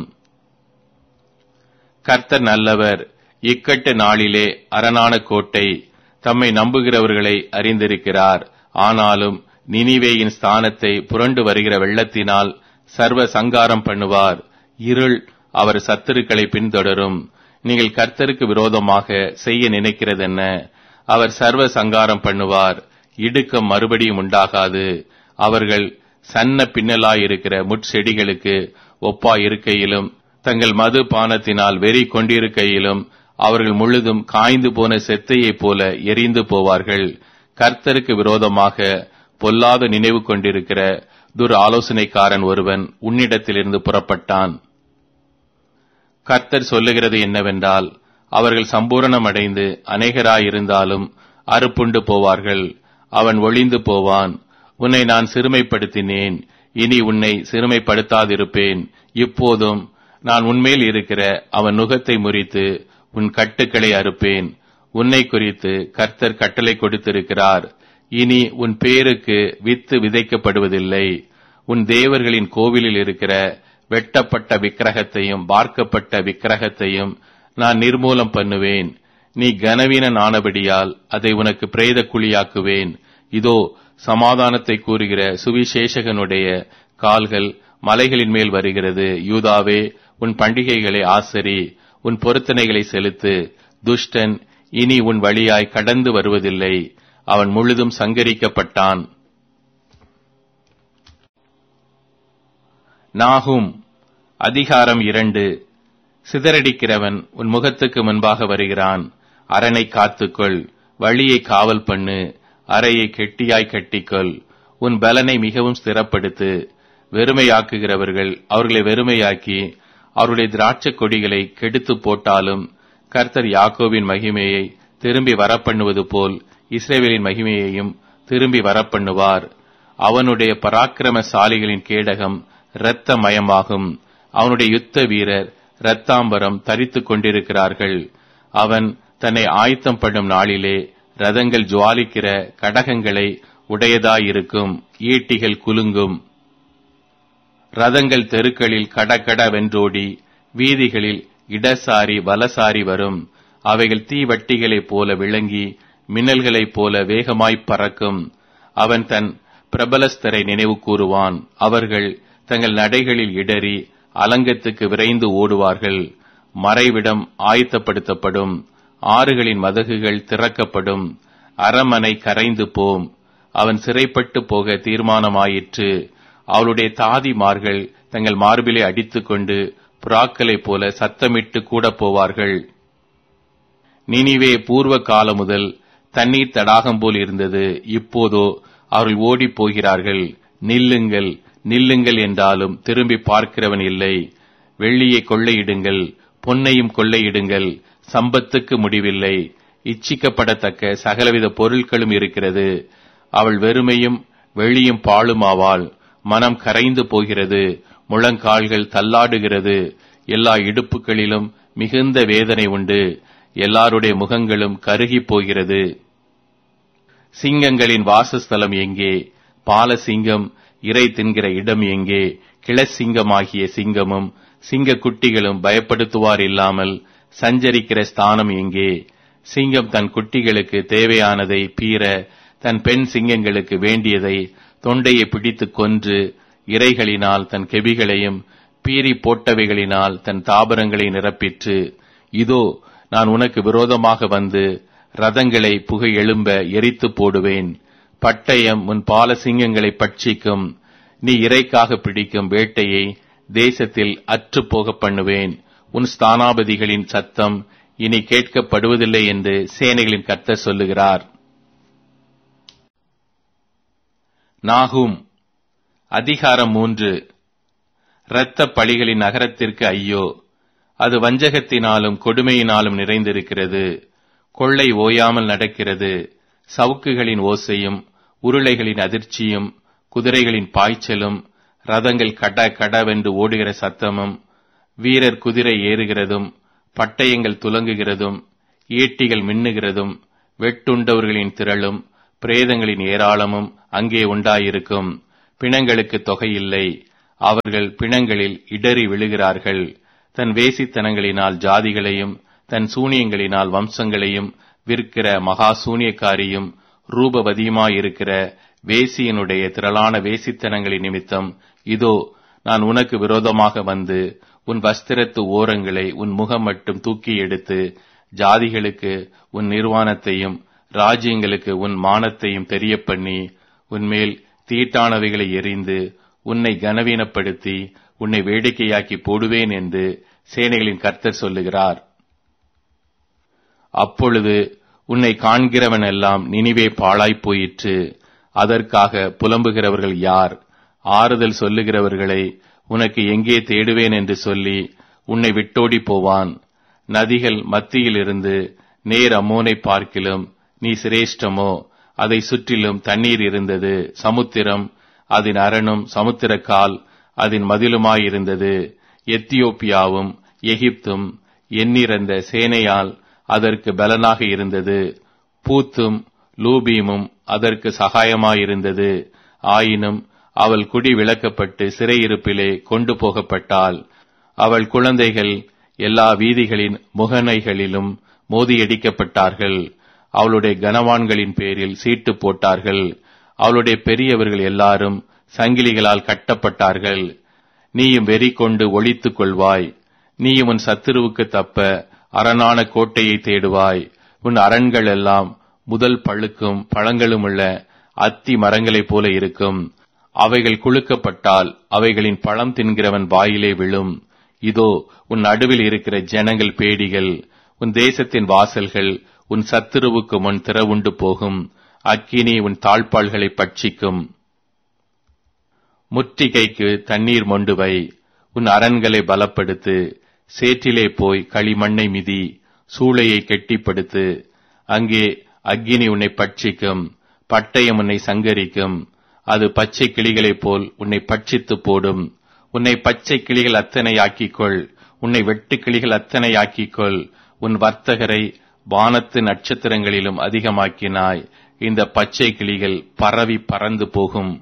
கர்த்தர் நல்லவர். இக்கட்டு நாளிலே அரணான கோட்டை. தம்மை நம்புகிறவர்களை அறிந்திருக்கிறார். ஆனாலும் நினிவேயின் ஸ்தானத்தை புரண்டு வருகிற வெள்ளத்தினால் சர்வ சங்காரம் பண்ணுவார். இருள் அவர் சத்துருக்களை பின்தொடரும். நீங்கள் கர்த்தருக்கு விரோதமாக செய்ய நினைக்கிறதென்ன? அவர் சர்வ சங்காரம் பண்ணுவார். இடுக்கம் மறுபடியும் உண்டாகாது. அவர்கள் சன்ன பின்னலாயிருக்கிற முட்செடிகளுக்கு ஒப்பாயிருக்கையிலும் தங்கள் மது பானத்தினால் வெறி கொண்டிருக்கையிலும் அவர்கள் முழுதும் காய்ந்து போன செத்தையைப் போல எரிந்து போவார்கள். கர்த்தருக்கு விரோதமாக பொல்லாத நினைவு கொண்டிருக்கிற துர் ஆலோசனைக்காரன் ஒருவன் உன்னிடத்திலிருந்து புறப்பட்டான். கர்த்தர் சொல்லுகிறது என்னவென்றால், அவர்கள் சம்பூரணமடைந்து அநேகராயிருந்தாலும் அறுப்புண்டு போவார்கள். அவன் ஒளிந்து போவான். உன்னை நான் சிறுமைப்படுத்தினேன், இனி உன்னை சிறுமைப்படுத்தாதிருப்பேன். இப்போதும் நான் உன்மேல் இருக்கிற அவன் நுகத்தை முறித்து உன் கட்டுக்களை அறுப்பேன். உன்னை குறித்து கர்த்தர் கட்டளை கொடுத்திருக்கிறார். இனி உன் பேருக்கு வித்து விதைக்கப்படுவதில்லை. உன் தேவர்களின் கோவிலில் இருக்கிற வெட்டப்பட்ட விக்கிரகத்தையும் பார்க்கப்பட்ட விக்கிரகத்தையும் நான் நிர்மூலம் பண்ணுவேன். நீ கனவீனன் ஆனபடியால் அதை உனக்கு பிரேத குழியாக்குவேன். இதோ சமாதானத்தை கூறுகிற சுவிசேஷகனுடைய கால்கள் மலைகளின் மேல் வருகிறது. யூதாவே, உன் பண்டிகைகளை ஆசரி, உன் பொருத்தனைகளை செலுத்து. துஷ்டன் இனி உன் வழியாய் கடந்து வருவதில்லை. அவன் முழுதும் சங்கரிக்கப்பட்டான். நாகும் அதிகாரம் 2. சிதறடிக்கிறவன் உன் முகத்துக்கு முன்பாக வருகிறான். அரணை காத்துக்கொள், வழியை காவல் பண்ணு, அறையை கெட்டியாய் கட்டிக்கொள். உன் பலனை மிகவும் ஸ்திரப்படுத்து. வெறுமையாக்குகிறவர்கள் அவர்களை வெறுமையாக்கி அவருடைய திராட்சை கொடிகளை கெடுத்து போட்டாலும் கர்த்தர் யாக்கோபின் மகிமையை திரும்பி வரப்பண்ணுவது போல் இஸ்ரவேலின் மகிமையையும் திரும்பி வரப்பண்ணுவார். அவனுடைய பராக்கிரமசாலிகளின் கேடகம் இரத்தமயமாகும். அவனுடைய யுத்த வீரர் இரத்தாம்பரம் தரித்துக் கொண்டிருக்கிறார்கள். அவன் தன்னை ஆயத்தம் பண்ணும் நாளிலே ரதங்கள் ஜுவாலிக்கிற கடகங்களை உடையதாயிருக்கும். ஈட்டிகள் குலுங்கும். ரதங்கள் தெருக்களில் கடகட வென்றோடி வீதிகளில் இடசாரி வலசாரி வரும். அவைகள் தீவட்டிகளைப் போல விளங்கி மின்னல்களைப் போல வேகமாய்ப் பறக்கும். அவன் தன் பிரபலஸ்தரை நினைவு கூறுவான். அவர்கள் தங்கள் நடைகளில் இடறி அலங்கத்துக்கு விரைந்து ஓடுவார்கள். மறைவிடம் ஆயத்தப்படுத்தப்படும். ஆறுகளின் மதகுகள் திறக்கப்படும். அரமனை கரைந்து போம். அவன் சிறைப்பட்டு போக தீர்மானமாயிற்று. அவளுடைய தாதிமார்கள் தங்கள் மார்பிலை அடித்துக்கொண்டு புறாக்களைப் போல சத்தமிட்டு கூட போவார்கள். நினிவே பூர்வ காலம் முதல் தண்ணீர் தடாகம் போல் இருந்தது. இப்போதோ அவர்கள் ஓடிப் போகிறார்கள். நில்லுங்கள், நில்லுங்கள் என்றாலும் திரும்பி பார்க்கிறவன் இல்லை. வெள்ளியை கொள்ளையிடுங்கள், பொன்னையும் கொள்ளையிடுங்கள், சம்பத்துக்கு முடிவில்லை. இச்சிக்கப்படத்தக்க சகலவித பொருட்களும் இருக்கிறது. அவள் வெறுமையும் வெளியும் பாழுமாவாள். மனம் கரைந்து போகிறது. முழங்கால்கள் தள்ளாடுகிறது. எல்லா இடுப்புகளிலும் மிகுந்த வேதனை உண்டு. எல்லாருடைய முகங்களும் கருகி போகிறது. சிங்கங்களின் வாசஸ்தலம் எங்கே? பாலசிங்கம் இறை தின்கிற இடம் எங்கே? கிளசிங்கமாகிய சிங்கமும் சிங்க குட்டிகளும் பயப்படுத்துவார் இல்லாமல் சஞ்சரிக்கிற ஸ்தானம் எங்கே? சிங்கம் தன் குட்டிகளுக்கு தேவையானதை பீற தன் பெண் சிங்கங்களுக்கு வேண்டியதை தொண்டையை பிடித்து கொன்று இரைகளினால் தன் கெபிகளையும் பீறி போட்டவைகளினால் தன் தாபரங்களை நிரப்பிற்று. இதோ நான் உனக்கு விரோதமாக வந்து ரதங்களை புகை எழும்ப எரித்து போடுவேன். பட்டயம் உன் பாலசிங்கங்களை பட்சிக்கும். நீ இறைக்காக பிடிக்கும் வேட்டையை தேசத்தில் அற்றுப்போக பண்ணுவேன். உன் ஸ்தானாபதிகளின் சத்தம் இனி கேட்கப்படுவதில்லை என்று சேனைகளின் கர்த்தர் சொல்லுகிறார். நாகும் அதிகாரம் 3. இரத்த பழிகளின் நகரத்திற்கு ஐயோ! அது வஞ்சகத்தினாலும் கொடுமையினாலும் நிறைந்திருக்கிறது. கொள்ளை ஓயாமல் நடக்கிறது. சவுக்குகளின் ஓசையும் உருளைகளின் அதிர்ச்சியும் குதிரைகளின் பாய்ச்சலும் ரதங்கள் கட கடவென்று ஓடுகிற சத்தமும் வீரர் குதிரை ஏறுகிறதும் பட்டயங்கள் துலங்குகிறதும் ஈட்டிகள் மின்னுகிறதும் வெட்டுண்டவர்களின் திரளும் பிரேதங்களின் ஏராளமும் அங்கே உண்டாயிருக்கும். பிணங்களுக்கு தொகை இல்லை. அவர்கள் பிணங்களில் இடறி விழுகிறார்கள். தன் வேசித்தனங்களினால் ஜாதிகளையும் தன் சூனியங்களினால் வம்சங்களையும் விற்கிற மகா சூனியக்காரியும் ரூபவதியுமாயிருக்கிற வேசியனுடைய திரளான வேசித்தனங்களின் நிமித்தம் இதோ நான் உனக்கு விரோதமாக வந்து உன் வஸ்திரத்து ஓரங்களை உன் முகம் மட்டும் தூக்கி எடுத்து ஜாதிகளுக்கு உன் நிர்வாணத்தையும் ராஜ்யங்களுக்கு உன் மானத்தையும் தெரியப்பண்ணி உன்மேல் தீட்டானவைகளை எறிந்து உன்னை கனவீனப்படுத்தி உன்னை வேடிக்கையாக்கி போடுவேன் என்று சேனைகளின் கர்த்தர் சொல்லுகிறார். அப்பொழுது உன்னை காண்கிறவன் எல்லாம் நினிவே பாழாய்ப் போயிற்று. அதற்காக புலம்புகிறவர்கள் யார்? ஆறுதல் சொல்லுகிறவர்களை உனக்கு எங்கே தேடுவேன் என்று சொல்லி உன்னை விட்டோடி போவான். நதிகள் மத்தியில் இருந்து நேர் அம்மோனை பார்க்கிலும் நீ சிரேஷ்டமோ? அதை சுற்றிலும் தண்ணீர் இருந்தது. சமுத்திரம் அதன் அரணும் சமுத்திரக்கால் அதன் மதிலுமாயிருந்தது. எத்தியோப்பியாவும் எகிப்தும் எண்ணிறந்த சேனையால் அதற்கு பலனாக இருந்தது. பூத்தும் லூபீமும் அதற்கு சகாயமாயிருந்தது. ஆயினும் அவள் குடி விலக்கப்பட்டு சிறையிருப்பிலே கொண்டு போகப்பட்டாள். அவள் குழந்தைகள் எல்லா வீதிகளின் முகனைகளிலும் மோதியடிக்கப்பட்டார்கள். அவளுடைய கனவான்களின் பேரில் சீட்டு போட்டார்கள். அவளுடைய பெரியவர்கள் எல்லாரும் சங்கிலிகளால் கட்டப்பட்டார்கள். நீயும் வெறி கொண்டு ஒளித்துக் கொள்வாய். நீயும் உன் சத்துருவுக்கு தப்ப அரணான கோட்டையை தேடுவாய். உன் அரண்கள் எல்லாம் முதல் பழுக்கும் பழங்களுமுள்ள அத்தி மரங்களைப் போல இருக்கும். அவைகள் குலுக்கப்பட்டால் அவைகளின் பழம் தின்கிறவன் வாயிலே விழும். இதோ உன் நடுவில் இருக்கிற ஜனங்கள் பேடிகள். உன் தேசத்தின் வாசல்கள் உன் சத்துருவுக்கு முன் திறவுண்டு போகும். அக்கினி உன் தாழ்பாள்களை பட்சிக்கும். முற்றிகைக்கு தண்ணீர் மொண்டு வை. உன் அரண்களை பலப்படுத்து. சேற்றிலே போய் களிமண்ணை மிதி. சூளையை கெட்டிப்படுத்து. அங்கே அக்கினி உன்னை பட்சிக்கும். பட்டயம் உன்னை சங்கரிக்கும். அது பச்சை கிளிகளைப் போல் உன்னை பட்சித்து போடும். உன்னை பச்சை கிளிகள் அத்தனை ஆக்கிக்கொள். உன்னை வெட்டு கிளிகள் அத்தனை ஆக்கிக்கொள். உன் வர்த்தகரை வானத்து நட்சத்திரங்களிலும் அதிகமாக்கினாய். இந்த பச்சை கிளிகள் பரவி பறந்து போகும்.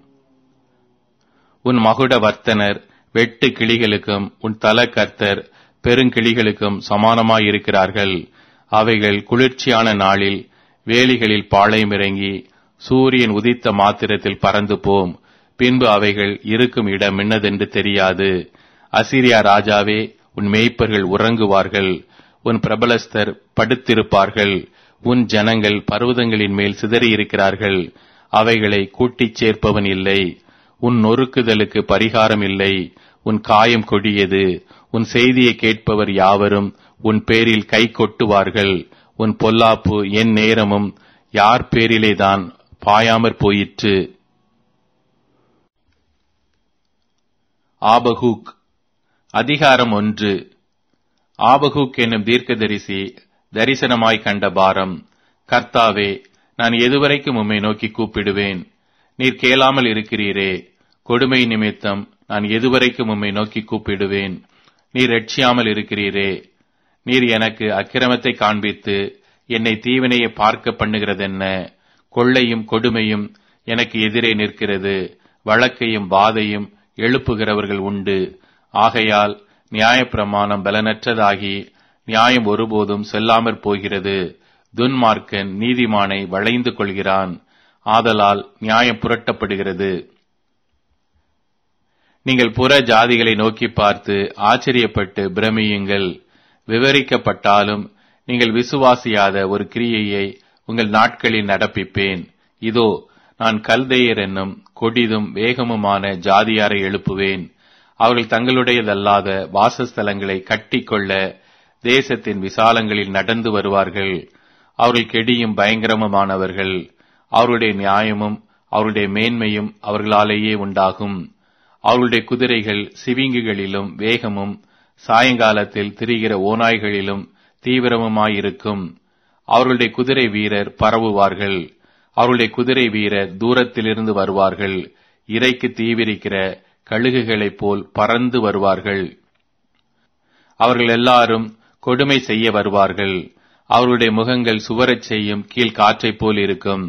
உன் மகுட வர்த்தனர் வெட்டு கிளிகளுக்கும் உன் தல கர்த்தர் பெருங்கிளிகளுக்கும் சமானமாயிருக்கிறார்கள். அவைகள் குளிர்ச்சியான நாளில் வேலிகளில் பாளையமிறங்கி சூரியன் உதித்த மாத்திரத்தில் பறந்து போம். பின்பு அவைகள் இருக்கும் இடம் என்னதென்று தெரியாது. அசீரியா ராஜாவே, உன் மேய்ப்பர்கள் உறங்குவார்கள். உன் பிரபலஸ்தர் படுத்திருப்பார்கள். உன் ஜனங்கள் பர்வதங்களின் மேல் சிதறியிருக்கிறார்கள். அவைகளை கூட்டிச் சேர்ப்பவன் இல்லை. உன் நொறுக்குதலுக்கு பரிகாரம் இல்லை. உன் காயம் கொடியது. உன் செய்தியை கேட்பவர் யாவரும் உன் பேரில் கை கொட்டுவார்கள். உன் பொல்லாப்பு என் நேரமும் யார் பேரிலேதான் பாயாமற் போயிற்று. ஆபகூக் அதிகாரம் 1. ஆபகூக் என்னும் தீர்க்கதரிசி தரிசனமாய் கண்ட பாரம். கர்த்தாவே, நான் எதுவரைக்கும் உம்மை நோக்கி கூப்பிடுவேன்? நீர் கேளாமல் இருக்கிறீரே. கொடுமை நிமித்தம் நான் எதுவரைக்கும் உம்மை நோக்கி கூப்பிடுவேன்? நீர் ரட்சியாமல் இருக்கிறீரே. நீர் எனக்கு அக்கிரமத்தை காண்பித்து என்னை தீவினையை பார்க்க பண்ணுகிறதென்ன? கொள்ளையும் கொடுமையும் எனக்கு எதிரே நிற்கிறது. வழக்கையும் வாதையும் எழுப்புகிறவர்கள் உண்டு. ஆகையால் நியாயப்பிரமாணம் பலனற்றதாகி நியாயம் ஒருபோதும் செல்லாமற் போகிறது. துன்மார்க்கன் நீதிமானை வளைந்து கொள்கிறான். ஆதலால் நியாயம் புரட்டப்படுகிறது. நீங்கள் புற ஜாதிகளை நோக்கி பார்த்து ஆச்சரியப்பட்டு பிரமியுங்கள். விவரிக்கப்பட்டாலும் நீங்கள் விசுவாசியாத ஒரு கிரியையை உங்கள் நாட்களில் நடப்பிப்பேன். இதோ, நான் கல்தேயர் என்னும் கொடிதும் வேகமுமான ஜாதியாரை எழுப்புவேன். அவர்கள் தங்களுடையதல்லாத வாசஸ்தலங்களை கட்டிக்கொள்ள தேசத்தின் விசாலங்களில் நடந்து வருவார்கள். அவர்கள் கெடியும் பயங்கரமுமானவர்கள். அவருடைய நியாயமும் அவருடைய மேன்மையும் அவர்களாலேயே உண்டாகும். அவருடைய குதிரைகள் சிவிங்குகளிலும் வேகமும் சாயங்காலத்தில் திரிகிற ஓநாய்களிலும் தீவிரமுமாயிருக்கும். அவர்களுடைய குதிரை வீரர் பரவுவார்கள். அவருடைய குதிரை வீரர் தூரத்திலிருந்து வருவார்கள். இறைக்கு தீவிரிக்கிற கழுகுகளைப் போல் பறந்து வருவார்கள். அவர்கள் எல்லாரும் கொடுமை செய்ய வருவார்கள். அவர்களுடைய முகங்கள் சுவரச் செய்யும் கீழ் காற்றைப் போல் இருக்கும்.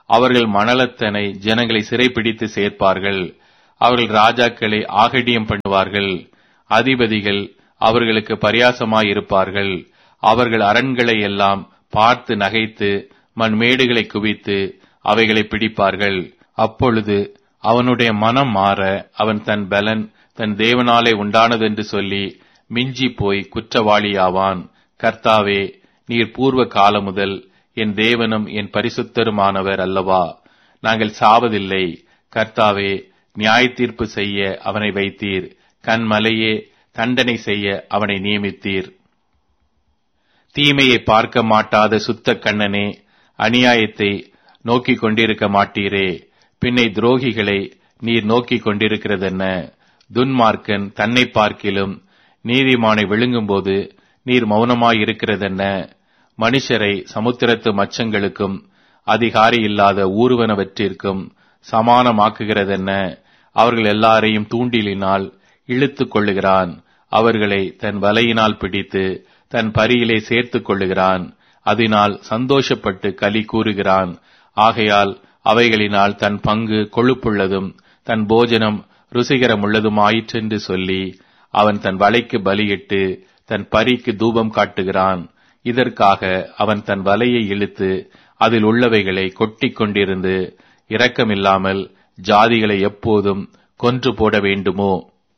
அவர்கள் மணலத்தனை ஜனங்களை சிறைப்பிடித்து சேர்ப்பார்கள். அவர்கள் ராஜாக்களை ஆகடியம் பண்ணுவார்கள். அதிபதிகள் அவர்களுக்கு பரியாசமாயிருப்பார்கள். அவர்கள் அரண்களை எல்லாம் பார்த்து நகைத்து மண்மேடுகளை குவித்து அவைகளை பிடிப்பார்கள். அப்பொழுது அவனுடைய மனம் மாற அவன் தன் பலன் தன் தேவனாலே உண்டானதென்று சொல்லி மிஞ்சி போய் குற்றவாளியாவான். கர்த்தாவே, நீர் பூர்வ காலம் முதல் என் தேவனும் என் பரிசுத்தருமானவர் அல்லவா? நாங்கள் சாவதில்லை. கர்த்தாவே, நியாய தீர்ப்பு செய்ய அவனை வைத்தீர். கண்மலையே, தண்டனை செய்ய அவனை நியமித்தீர். தீமையை பார்க்க மாட்டாத சுத்த கண்ணனே, அநியாயத்தை நோக்கிக் கொண்டிருக்க மாட்டீரே. பின்னை துரோகிகளை நீர் நோக்கிக் கொண்டிருக்கிறதென்ன? துன்மார்க்கன் தன்னை பார்க்கிலும் நீதிமானை விழுங்கும்போது நீர் மௌனமாயிருக்கிறதென்ன? மனுஷரை சமுத்திரத்து மச்சங்களுக்கும் அதிகாரி இல்லாத ஊர்வனவற்றிற்கும் சமானமாக்குகிறதென்ன? அவர்கள் எல்லாரையும் தூண்டிலினால் இழுத்துக் கொள்ளுகிறான். அவர்களை தன் வலையினால் பிடித்து தன் பரியிலே சேர்த்துக் கொள்ளுகிறான். அதனால் சந்தோஷப்பட்டு களி கூறுகிறான். ஆகையால் அவைகளினால் தன் பங்கு கொழுப்புள்ளதும் தன் போஜனம் ருசிகரமுள்ளதுமாயிற்றென்று சொல்லி அவன் தன் வலைக்கு பலியிட்டு தன் பரிக்கு தூபம் காட்டுகிறான். இதற்காக அவன் தன் வலையை இழுத்து அதில் உள்ளவைகளை கொட்டிக் கொண்டிருந்து இரக்கமில்லாமல் ஜாதிகளை எப்போதும் கொன்று போட வேண்டுமோ?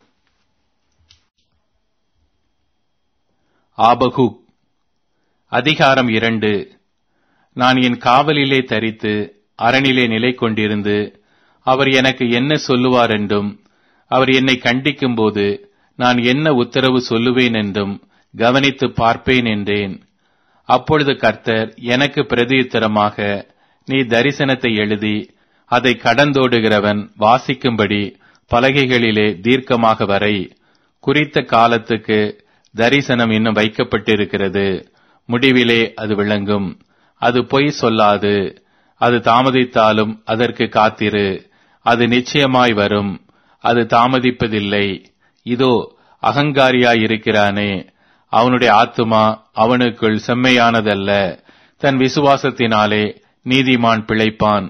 ஆபகுக் அதிகாரம் 2. நான் என் காவலிலே தரித்து அரணிலே நிலை கொண்டிருந்து அவர் எனக்கு என்ன சொல்லுவார் என்றும் அவர் என்னை கண்டிக்கும் போது நான் என்ன உத்தரவு சொல்லுவேன் என்றும் கவனித்து பார்ப்பேன் என்றேன். அப்பொழுது கர்த்தர் எனக்கு பிரதியுத்தரமாக, நீ தரிசனத்தை எழுதி அதை கடந்தோடுகிறவன் வாசிக்கும்படி பலகைகளிலே தீர்க்கமாக வரை. குறித்த காலத்துக்கு தரிசனம் இன்னும் வைக்கப்பட்டிருக்கிறது. முடிவிலே அது விளங்கும். அது பொய் சொல்லாது. அது தாமதித்தாலும் அதற்கு காத்திரு. அது நிச்சயமாய் வரும். அது தாமதிப்பதில்லை. இதோ அகங்காரியாயிருக்கிறானே, அவனுடைய ஆத்துமா அவனுக்குள் செம்மையானதல்ல. தன் விசுவாசத்தினாலே நீதிமான் பிழைப்பான்.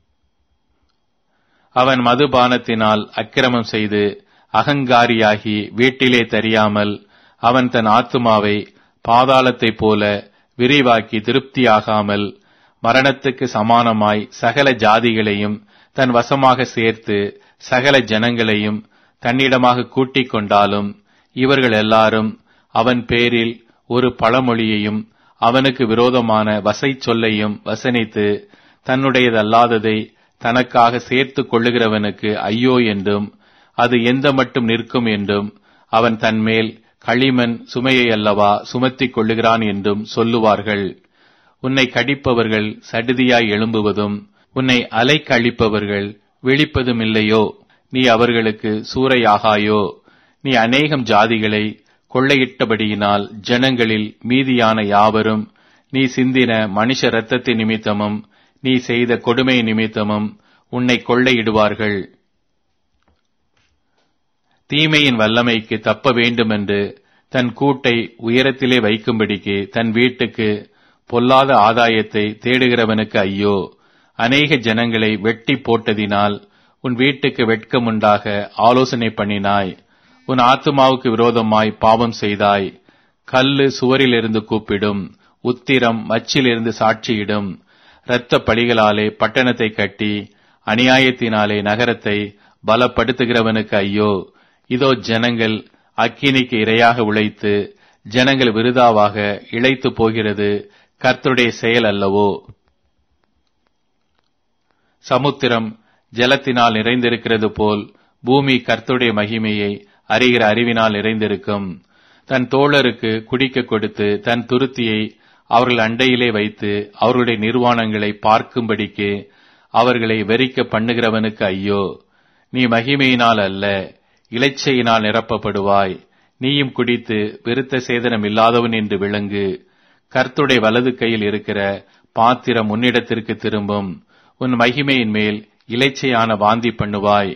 அவன் மதுபானத்தினால் அக்கிரமம் செய்து அகங்காரியாகி வீட்டிலே தெரியாமல் அவன் தன் ஆத்துமாவை பாதாளத்தைப் போல விரிவாக்கி திருப்தியாகாமல் மரணத்துக்கு சமானமாய் சகல ஜாதிகளையும் தன் வசமாக சேர்த்து சகல ஜனங்களையும் தன்னிடமாக கூட்டிக் கொண்டாலும் இவர்கள் எல்லாரும் அவன் பேரில் ஒரு பழமொழியையும் அவனுக்கு விரோதமான வசை சொல்லையும் வசனித்து தன்னுடையதல்லாததை தனக்காக சேர்த்துக் கொள்ளுகிறவனுக்கு ஐயோ என்றும் அது எந்த மட்டும் நிற்கும் என்றும் அவன் தன்மேல் களிமண் சுமையை அல்லவா சுமத்திக் கொள்ளுகிறான் என்றும் சொல்லுவார்கள். உன்னை கடிப்பவர்கள் சடுதியாய் எழும்புவதும் உன்னை அலைக்கழிப்பவர்கள் விழிப்பதும் இல்லையோ? நீ அவர்களுக்கு சூறையாகாயோ? நீ அநேகம் ஜாதிகளை கொள்ளையிட்டபடியினால் ஜனங்களில் மீதியான யாவரும் நீ சிந்தின மனுஷ இரத்தத்தின் நிமித்தமும் நீ செய்த கொடுமை நிமித்தமும் உன்னை கொள்ளையிடுவார்கள். தீமையின் வல்லமைக்கு தப்ப வேண்டுமென்று தன் கூட்டை உயரத்திலே வைக்கும்படிக்கு தன் வீட்டுக்கு பொல்லாத ஆதாயத்தை தேடுகிறவனுக்கு ஐயோ! அநேக ஜனங்களை வெட்டி போட்டதினால் உன் வீட்டுக்கு வெட்கமுண்டாக ஆலோசனை பண்ணினாய். உன் ஆத்துமாவுக்கு விரோதமாய் பாவம் செய்தாய். கல்லு சுவரிலிருந்து கூப்பிடும், உத்திரம் மச்சிலிருந்து சாட்சியிடும். இரத்த பழிகளாலே பட்டணத்தை கட்டி அநியாயத்தினாலே நகரத்தை பலப்படுத்துகிறவனுக்கு ஐயோ! இதோ ஜனங்கள் அக்கினிக்கு இரையாக உழைத்து ஜனங்கள் விருதாவாக இளைத்து போகிறது கர்த்தருடைய செயல் அல்லவோ? சமுத்திரம் ஜலத்தினால் நிறைந்திருக்கிறது போல் பூமி கர்த்தருடைய மகிமையை அறிகிற அறிவினால் நிறைந்திருக்கும். தன் தோழருக்கு குடிக்க கொடுத்து தன் துருத்தியை அவர்கள் அண்டையிலே வைத்து அவர்களுடைய நிர்வாணங்களை பார்க்கும்படிக்கு அவர்களை வெறிக்க பண்ணுகிறவனுக்கு ஐயோ! நீ மகிமையினால் அல்ல, இளைச்சையினால் நிரப்பப்படுவாய். நீயும் குடித்து விருத்த சேதனம் இல்லாதவன் என்று விளங்கு. கர்த்தருடைய வலது கையில் இருக்கிற பாத்திரம் உன்னிடத்திற்கு திரும்பும். உன் மகிமையின் மேல் இளைச்சையான வாந்தி பண்ணுவாய்.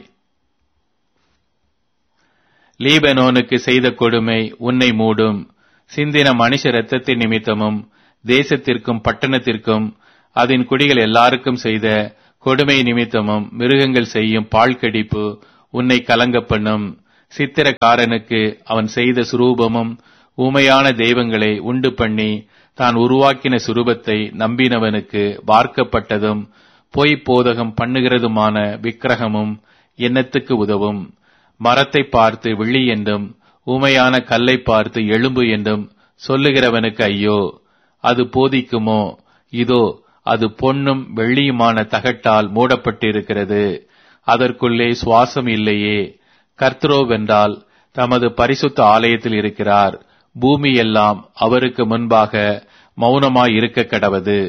லீபனோனுக்கு செய்த கொடுமை உன்னை மூடும். சிந்தின மனுஷ இரத்தத்தின் நிமித்தமும் தேசத்திற்கும் பட்டணத்திற்கும் அதன் குடிகள் எல்லாருக்கும் செய்த கொடுமை நிமித்தமும் மிருகங்கள் செய்யும் பாழ்கடிப்பு உன்னை கலங்க பண்ணும். சித்திரக்காரனுக்கு அவன் செய்த சுரூபமும் ஊமையான தெய்வங்களை உண்டு பண்ணி தான் உருவாக்கின சுரூபத்தை நம்பினவனுக்கு வார்க்கப்பட்டதும் பொய் போதகம் பண்ணுகிறதுமான விக்கிரகமும் என்னத்துக்கு உதவும்? மரத்தை பார்த்து வெள்ளி என்றும் ஊமையான கல்லை பார்த்து எலும்பு என்றும் சொல்லுகிறவனுக்கு ஐயோ! அது போதிக்குமோ? இதோ அது பொன்னும் வெள்ளியுமான தகட்டால் மூடப்பட்டிருக்கிறது, அதற்குள்ளே சுவாசம் இல்லையே. கர்த்தரோவென்றால் தமது பரிசுத்த ஆலயத்தில் இருக்கிறார், பூமி எல்லாம் அவருக்கு முன்பாக மௌனமாய் இருக்க கடவது.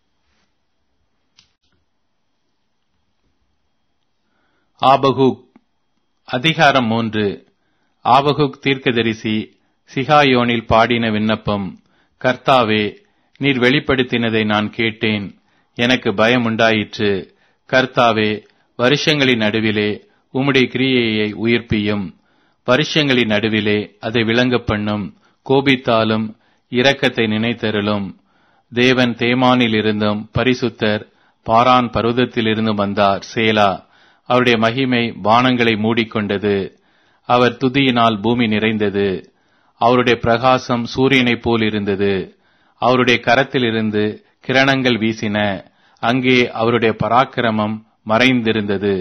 ஆபகுக் அதிகாரம் 3. ஆபகுக் தீர்க்கதரிசி சிகாயோனில் பாடின விண்ணப்பம். கர்த்தாவே, நீர் வெளிப்படுத்தினதை நான் கேட்டேன், எனக்கு பயம் உண்டாயிற்று. கர்த்தாவே, வருஷங்களின் நடுவிலே உம்முடைய கிரியையை உயிர்ப்பியும், வருஷங்களின் நடுவிலே அதை விளங்க பண்ணும். கோபித்தாலும் இரக்கத்தை நினைத்தருளும். தேவன் தேமானில் இருந்தும் பரிசுத்தர் பாரான் பர்வதத்திலிருந்தும் வந்தார். சேலா. அவருடைய மகிமை வானங்களை மூடிக்கொண்டது, அவர் துதியினால் பூமி நிறைந்தது. அவருடைய பிரகாசம் சூரியனைப் போல் இருந்தது, அவருடைய கரத்திலிருந்து கிரணங்கள் வீசின. அங்கே அவருடைய பராக்கிரமம் மறைந்திருந்தது.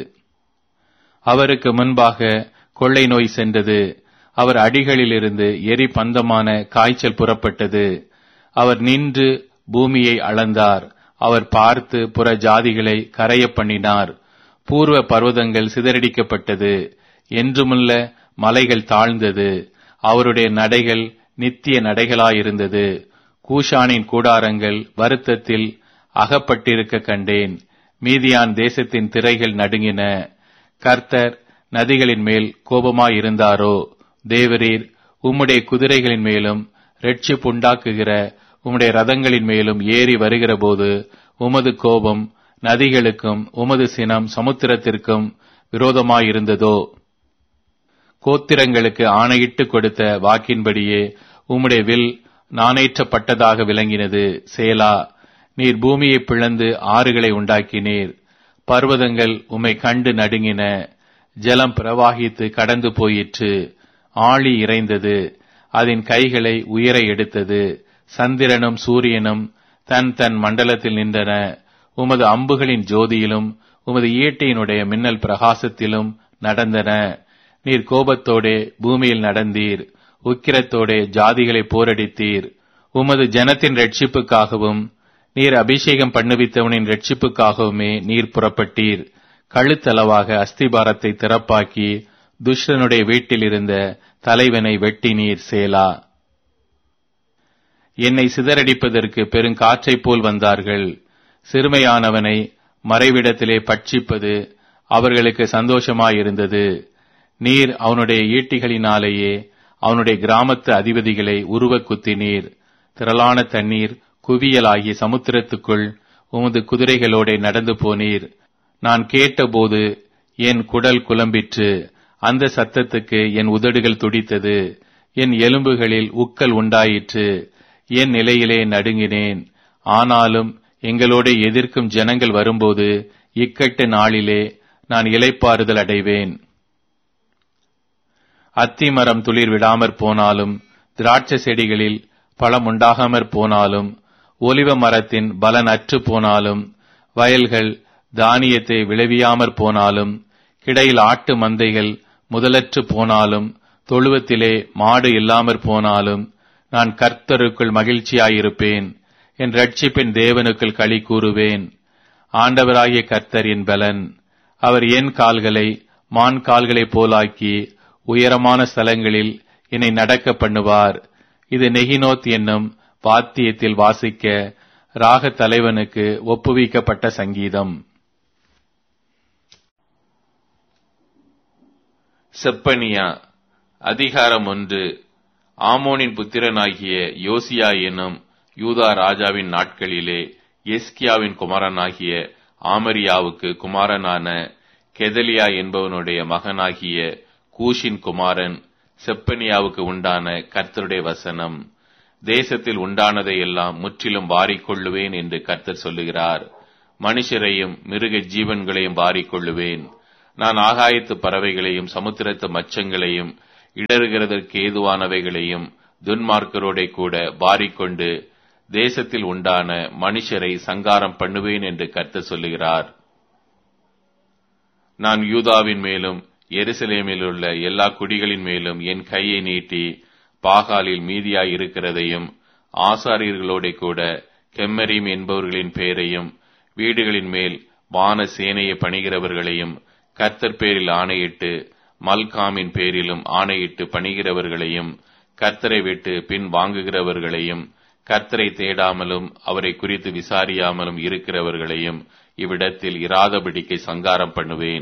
அவருக்கு முன்பாக கொள்ளை நோய் சென்றது, அவர் அடிகளிலிருந்து எரி பந்தமான காய்ச்சல் புறப்பட்டது. அவர் நின்று பூமியை அளந்தார், அவர் பார்த்து புற ஜாதிகளை கரைய பண்ணினார். பூர்வ பர்வதங்கள் சிதறடிக்கப்பட்டது, என்றுமுள்ள மலைகள் தாழ்ந்தது. அவருடைய நடைகள் நித்திய நடைகளாயிருந்தது. கூஷானின் கூடாரங்கள் வருத்தத்தில் அகப்பட்டிருக்க கண்டேன். மீதியான் தேசத்தின் திரைகள் நடுங்கின. கர்த்தர் நதிகளின் மேல் கோபமாயிருந்தாரோ? தேவரீர் உம்முடைய குதிரைகளின் மேலும் இரட்சிப்புண்டாக்குகிற உம்முடைய ரதங்களின் மேலும் ஏறி வருகிற போது உமது கோபம் நதிகளுக்கும் உமது சினம் சமுத்திரத்திற்கும் விரோதமாயிருந்ததோ? கோத்திரங்களுக்கு ஆணையிட்டு கொடுத்த வாக்கின்படியே உம்முடைய வில் நாணேற்றப்பட்டதாக விளங்கினது. சேலா. நீர் பூமியை பிளந்து ஆறுகளை உண்டாக்கினீர், பர்வதங்கள் உம்மை கண்டு நடுங்கின. ஜலம் பிரவாகித்து கடந்து போயிற்று, ஆழி இறைந்தது, அதன் கைகளை உயர எடுத்தது. சந்திரனும் சூரியனும் தன் தன் மண்டலத்தில் நின்றன. உமது அம்புகளின் ஜோதியிலும் உமது ஈட்டியினுடைய மின்னல் பிரகாசத்திலும் நடந்தன. நீர் கோபத்தோடே பூமியில் நடந்தீர், உக்கிரத்தோடே ஜாதிகளை போரடித்தீர். உமது ஜனத்தின் ரட்சிப்புக்காகவும் நீர் அபிஷேகம் பண்ணுவித்தவனின் ரட்சிப்புக்காகவுமே நீர் புறப்பட்டீர். கழுத்தளவாக அஸ்திபாரத்தை திறப்பாக்கி துஷ்டனுடைய வீட்டில் இருந்த தலைவனை வெட்டினீர். சேலா. என்னை சிதறடிப்பதற்கு பெருங்காற்றைப் போல் வந்தார்கள். சிறுமையானவனை மறைவிடத்திலே பட்சிப்பது அவர்களுக்கு சந்தோஷமாயிருந்தது. நீர் அவனுடைய ஈட்டிகளினாலேயே அவனுடைய கிராமத்து அதிபதிகளை உருவ குத்தினீர். திரளான தண்ணீர் குவியலாகி சமுத்திரத்துக்குள் உமது குதிரைகளோட நடந்து போனீர். நான் கேட்டபோது என் குடல் குழம்பிற்று, அந்த சத்தத்துக்கு என் உதடுகள் துடித்தது. என் எலும்புகளில் உக்கல் உண்டாயிற்று, என் நிலையிலே நடுங்கினேன். ஆனாலும் எங்களோட எதிர்க்கும் ஜனங்கள் வரும்போது இக்கட்டு நாளிலே நான் இளைப்பாறுதல் அடைவேன். அத்திமரம் துளிர் விடாமற் போனாலும், திராட்சை செடிகளில் பழம் உண்டாகாமற் போனாலும், ஒலிவ மரத்தின் பலன் அற்று போனாலும், வயல்கள் தானியத்தை விளைவியாமற் போனாலும், கிடையில் ஆட்டு மந்தைகள் முதலற்று போனாலும், தொழுவத்திலே மாடு இல்லாமற் போனாலும், நான் கர்த்தருக்குள் மகிழ்ச்சியாயிருப்பேன், என் இரட்சிப்பின் தேவனுக்குள் களி கூறுவேன். ஆண்டவராகிய கர்த்தர் என் பலன். அவர் என் கால்களை மான் கால்களைப் போலாக்கி உயரமான ஸ்தலங்களில் என்னை நடக்க பண்ணுவார். இது நெகினோத் என்னும் வாத்தியத்தில் வாசிக்க ராக தலைவனுக்கு ஒப்புவிக்கப்பட்ட சங்கீதம். செப்பனியா. அதிகாரம் 1. ஆமோனின் புத்திரனாகிய யோசியா என்னும் யூதா ராஜாவின் நாட்களிலே எஸ்கியாவின் குமாரனாகிய ஆமரியாவுக்கு குமாரனான கெதலியா என்பவனுடைய மகனாகிய கூஷின் குமாரன் செப்பனியாவுக்கு உண்டான கர்த்தருடைய வசனம். தேசத்தில் உண்டானதை எல்லாம் முற்றிலும் வாரிக்கொள்ளுவேன் என்று கர்த்தர் சொல்லுகிறார். மனுஷரையும் மிருக ஜீவன்களையும் வாரிக்கொள்ளுவேன். நான் ஆகாயத்து பறவைகளையும் சமுத்திரத்து மச்சங்களையும் இடறுகிறதற்கு ஏதுவானவைகளையும் துன்மார்க்கரோட கூட வாரிக்கொண்டு தேசத்தில் உண்டான மனுஷரை சங்காரம் பண்ணுவேன் என்று கர்த்தர் சொல்லுகிறார். நான் யூதாவின் மேலும் எருசலேமில் உள்ள எல்லா குடிகளின் மேலும் என் கையை நீட்டி பாகாலில் மீதியாய் இருக்கிறதையும் ஆசாரியர்களோட கூட கெம்மரீம் என்பவர்களின் பேரையும் வீடுகளின் மேல் வான சேனையை பணிகிறவர்களையும் கர்த்தர் பேரில் ஆணையிட்டு மல்காமின் பேரிலும் ஆணையிட்டு பணிகிறவர்களையும் கர்த்தரை விட்டு பின் வாங்குகிறவர்களையும் கர்த்தரை தேடாமலும் அவரை குறித்து விசாரியாமலும் இருக்கிறவர்களையும் இவ்விடத்தில் இராதபடிக்கு சங்காரம் பண்ணுவேன்.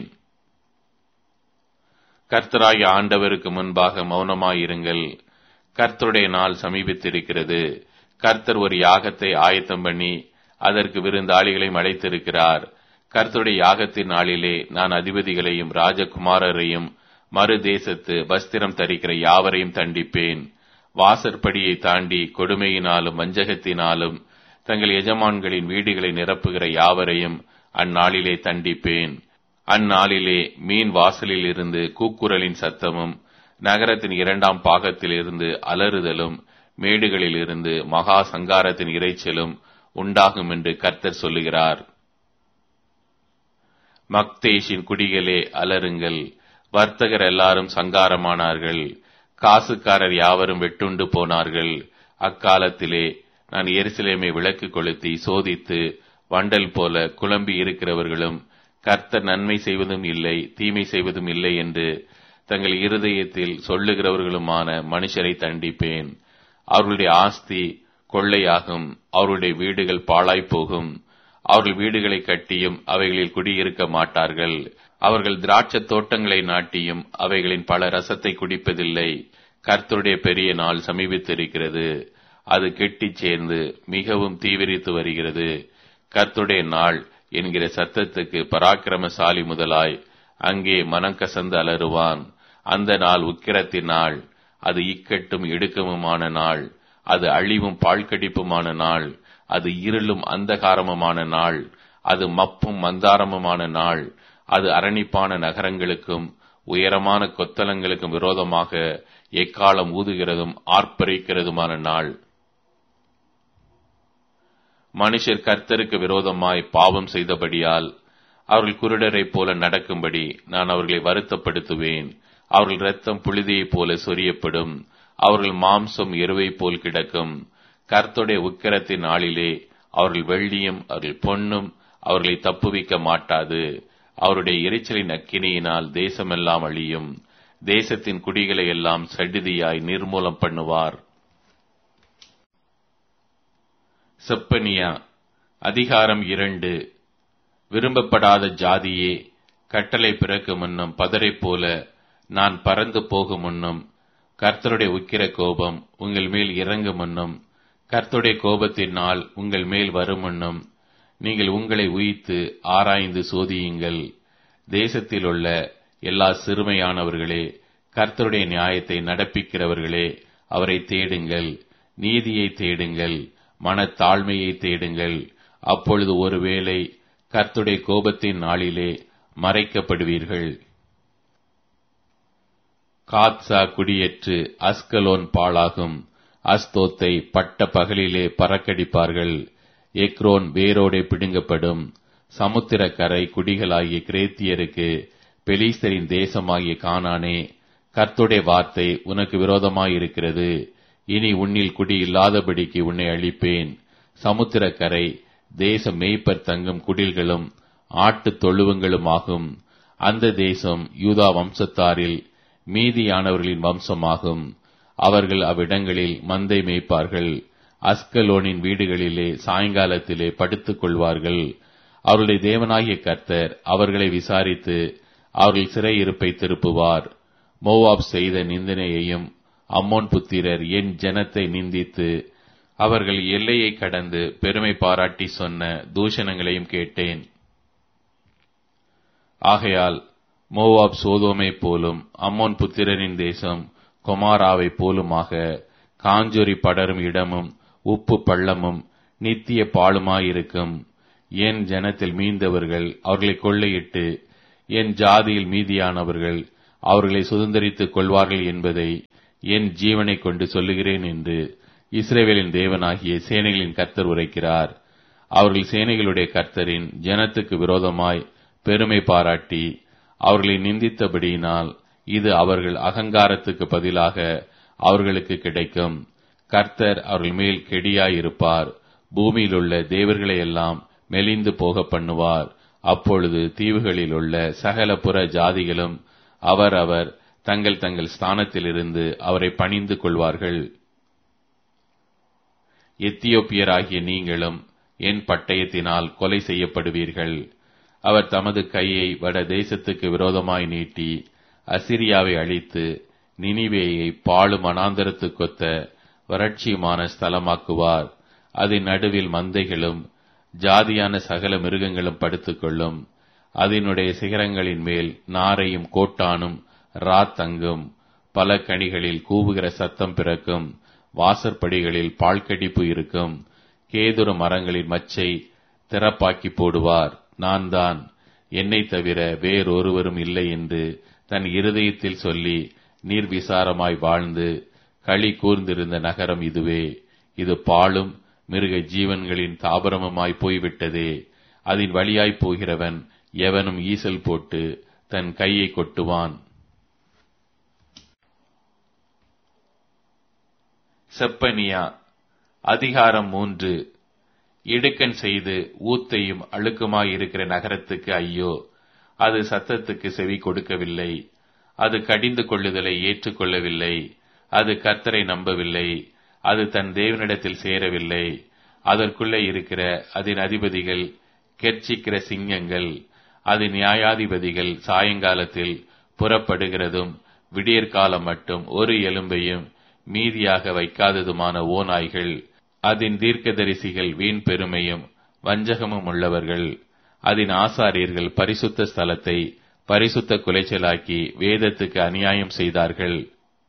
கர்த்தராகிய ஆண்டவருக்கு முன்பாக மௌனமாயிருங்கள். கர்த்தருடைய நாள் சமீபித்திருக்கிறது. கர்த்தர் ஒரு யாகத்தை ஆயத்தம் பண்ணி அதற்கு விருந்தாளிகளையும் அழைத்திருக்கிறார். கர்த்தருடைய யாகத்தின் நாளிலே நான் அதிபதிகளையும் ராஜகுமாரரையும் மறு தேசத்து வஸ்திரம் தரிக்கிற யாவரையும் தண்டிப்பேன். வாசற்படியை தாண்டி கொடுமையினாலும் வஞ்சகத்தினாலும் தங்கள் எஜமான்களின் வீடுகளை நிரப்புகிற யாவரையும் அந்நாளிலே தண்டிப்பேன். அந்நாளிலே மீன் வாசலில் இருந்து கூக்குரலின் சத்தமும் நகரத்தின் 2ஆம் பாகத்தில் இருந்து அலறுதலும் மேடுகளில் இருந்து மகா சங்காரத்தின் இரைச்சலும் உண்டாகும் என்று கர்த்தர் சொல்லுகிறார். மக்தேஷின் குடிகளே அலறுங்கள். வர்த்தகர் எல்லாரும் சங்காரமானார்கள். காசுக்காரர் யாவரும் வெட்டுண்டு போனார்கள். அக்காலத்திலே நான் எருசலேமை விளக்கு கொளுத்தி சோதித்து வண்டல் போல குழம்பி இருக்கிறவர்களும் கர்த்தர் நன்மை செய்வதும் இல்லை தீமை செய்வதும் இல்லை என்று தங்கள் இருதயத்தில் சொல்லுகிறவர்களுமான மனுஷரை தண்டிப்பேன். அவர்களுடைய ஆஸ்தி கொள்ளையாகும். அவருடைய வீடுகள் பாழாய்ப்போகும். அவர்கள் வீடுகளை கட்டியும் அவைகளில் குடியிருக்க மாட்டார்கள். அவர்கள் திராட்சத் தோட்டங்களை நாட்டியும் அவைகளின் பல ரசத்தை குடிப்பதில்லை. கர்த்தருடைய பெரிய நாள் சமீபித்திருக்கிறது. அது கெட்டிச் சேர்ந்து மிகவும் தீவிரித்து வருகிறது. கர்த்தருடைய நாள் என்கிற சத்தத்துக்கு பராக்கிரமசாலி முதலாய் அங்கே மனம் கசந்து அலறுவான். அந்த நாள் உக்கிரத்தின் நாள். அது இக்கட்டும் இடுக்கமுமான நாள். அது அழிவும் பாழ்கடிப்புமான நாள். அது இருளும் அந்தகாரமுமான நாள். அது மப்பும் மந்தாரமுமான நாள். அது அரணிப்பான நகரங்களுக்கும் உயரமான கொத்தளங்களுக்கும் விரோதமாக எக்காலம் ஊதுகிறதும் ஆர்ப்பரிக்கிறதுமான நாள். மனுஷர் கர்த்தருக்கு விரோதமாய் பாவம் செய்தபடியால் அவர்கள் குருடரைப் போல நடக்கும்படி நான் அவர்களை வருத்தப்படுத்துவேன். அவர்கள் இரத்தம் புழுதியைப் போல சொரியப்படும். அவர்கள் மாம்சம் எருவைப் போல் கிடக்கும். கர்த்தருடைய உக்கிரத்தின் நாளிலே அவர்கள் வெள்ளியும் அவர்கள் பொன்னும் அவர்களை தப்புவிக்க மாட்டாது. அவருடைய எரிச்சலின் அக்கினியினால் தேசமெல்லாம் அழியும். தேசத்தின் குடிகளை எல்லாம் சடிதியாய் நிர்மூலம் பண்ணுவார். செப்பனியா அதிகாரம் 2. விரும்பப்படாத ஜாதியே, கட்டளை பிறக்கு முன்னும் பதரை போல நான் பறந்து போகும் முன்னும் கர்த்தருடைய உக்கிர கோபம் உங்கள் மேல் இறங்கும் முன்னும் கர்த்தருடைய கோபத்தின் நாள் உங்கள் மேல் வரும் முன்னும் நீங்கள் உங்களை உயித்து ஆராய்ந்து சோதியுங்கள். தேசத்தில் உள்ள எல்லா சிறுமையானவர்களே, கர்த்தருடைய நியாயத்தை நடப்பிக்கிறவர்களே, அவரை தேடுங்கள். நீதியை தேடுங்கள். மனத்தாழ்மையை தேடுங்கள். அப்பொழுது ஒருவேளை கர்த்தருடைய கோபத்தின் நாளிலே மறைக்கப்படுவீர்கள். காத்சா குடியேற்று அஸ்கலோன் பாழாகும். அஸ்தோத்தை பட்ட பகலிலே பறக்கடிப்பார்கள். எக்ரோன் வேரோடே பிடுங்கப்படும். சமுத்திரக்கரை குடிகளாகிய கிரேத்தியருக்கு பெலிஸ்தரின் தேசமாகிய கானானே, கர்த்தருடைய வார்த்தை உனக்கு விரோதமாயிருக்கிறது. இனி உன்னில் குடி இல்லாதபடிக்கு உன்னை அழிப்பேன். சமுத்திரக்கரை தேச மேய்ப்பர் தங்கும் குடில்களும் ஆட்டு தொழுவங்களுமாகும். அந்த தேசம் யூதா வம்சத்தாரில் மீதியானவர்களின் வம்சமாகும். அவர்கள் அவ்விடங்களில் மந்தை மேய்ப்பார்கள். அஸ்கலோனின் வீடுகளிலே சாயங்காலத்திலே படுத்துக் கொள்வார்கள். அவருடைய தேவனாகிய கர்த்தர் அவர்களை விசாரித்து அவர்கள் சிறையிருப்பை திருப்புவார். மோவாப் செய்த நிந்தனையையும் அம்மோன் புத்திரர் என் ஜனத்தை நிந்தித்து அவர்கள் எல்லையை கடந்து பெருமை பாராட்டி சொன்ன தூஷணங்களையும் கேட்டேன். ஆகையால் மோவாப் சோதோமை போலும் அம்மோன் புத்திரரின் தேசம் கொமாராவை போலுமாக காஞ்சொரி படரும் இடமும் உப்பு பள்ளமும் நித்திய பாழுமாயிருக்கும். என் ஜனத்தில் மீந்தவர்கள் அவர்களை கொள்ளையிட்டு என் ஜாதியில் மீதியானவர்கள் அவர்களை சுதந்தரித்துக் கொள்வார்கள் என்பதை என் ஜீவனை கொண்டு சொல்லுகிறேன் என்று இஸ்ரவேலின் தேவனாகிய சேனைகளின் கர்த்தர் உரைக்கிறார். அவர்கள் சேனைகளுடைய கர்த்தரின் ஜனத்துக்கு விரோதமாய் பெருமை பாராட்டி அவர்களை நிந்தித்தபடியினால் இது அவர்கள் அகங்காரத்துக்கு பதிலாக அவர்களுக்கு கிடைக்கும். கர்த்தர் அவர்கள் மேல் கெடியாயிருப்பார். பூமியிலுள்ள தேவர்களை எல்லாம் மெலிந்து போக பண்ணுவார். அப்பொழுது தீவுகளில் உள்ள சகல புற ஜாதிகளும் அவர் தங்கள் தங்கள் ஸ்தானத்திலிருந்து அவரை பணிந்து கொள்வார்கள். எத்தியோப்பியராகிய நீங்களும் என் பட்டயத்தினால் கொலை செய்யப்படுவீர்கள். அவர் தமது கையை வட தேசத்துக்கு விரோதமாய் நீட்டி அசிரியாவை அழித்து நினிவேயை பாழும் வனாந்தரத்துக்கொத்த வறட்சியுமான ஸ்தலமாக்குவார். அதன் நடுவில் மந்தைகளும் ஜாதியான சகல மிருகங்களும் படுத்துக்கொள்ளும். அதனுடைய சிகரங்களின் மேல் நாரையும் கோட்டானும் தங்கும். பல கனிகளில் கூவுகிற சத்தம் பிறக்கும். வாசற்படிகளில் பால்கடிப்பு இருக்கும். கேதுரு மரங்களின் மச்சை திறப்பாக்கி போடுவார். நான் தான், என்னை தவிர வேறொருவரும் இல்லை என்று தன் இருதயத்தில் சொல்லி நீர்விசாரமாய் வாழ்ந்து களி கூர்ந்திருந்த நகரம் இதுவே. இது பாழும் மிருக ஜீவன்களின் தாபரமுமாய் போய்விட்டதே. அதன் வழியாய் போகிறவன் எவனும் ஈசல் போட்டு தன் கையை கொட்டுவான். செப்பனியா அதிகாரம் 3. இடுக்கண் செய்து ஊத்தையும் அழுக்குமாயிருக்கிற நகரத்துக்கு ஐயோ! அது சத்தத்துக்கு செவி கொடுக்கவில்லை. அது கடிந்து கொள்ளுதலை ஏற்றுக்கொள்ளவில்லை. அது கர்த்தரை நம்பவில்லை. அது தன் தேவனிடத்தில் சேரவில்லை. அதற்குள்ளே இருக்கிற அதன் அதிபதிகள் கெர்ச்சிக்கிற சிங்கங்கள். அதன் நியாயாதிபதிகள் சாயங்காலத்தில் புறப்படுகிறதும் விடியற்காலம் மட்டும் ஒரு எலும்பையும் மீதியாக வைக்காததுமான ஓநாய்கள். அதன் தீர்க்கதரிசிகள் வீண் பெருமையும் வஞ்சகமும் உள்ளவர்கள். அதன் ஆசாரியர்கள் பரிசுத்த ஸ்தலத்தை பரிசுத்த குலைச்சலாக்கி வேதத்துக்கு அநியாயம் செய்தார்கள்.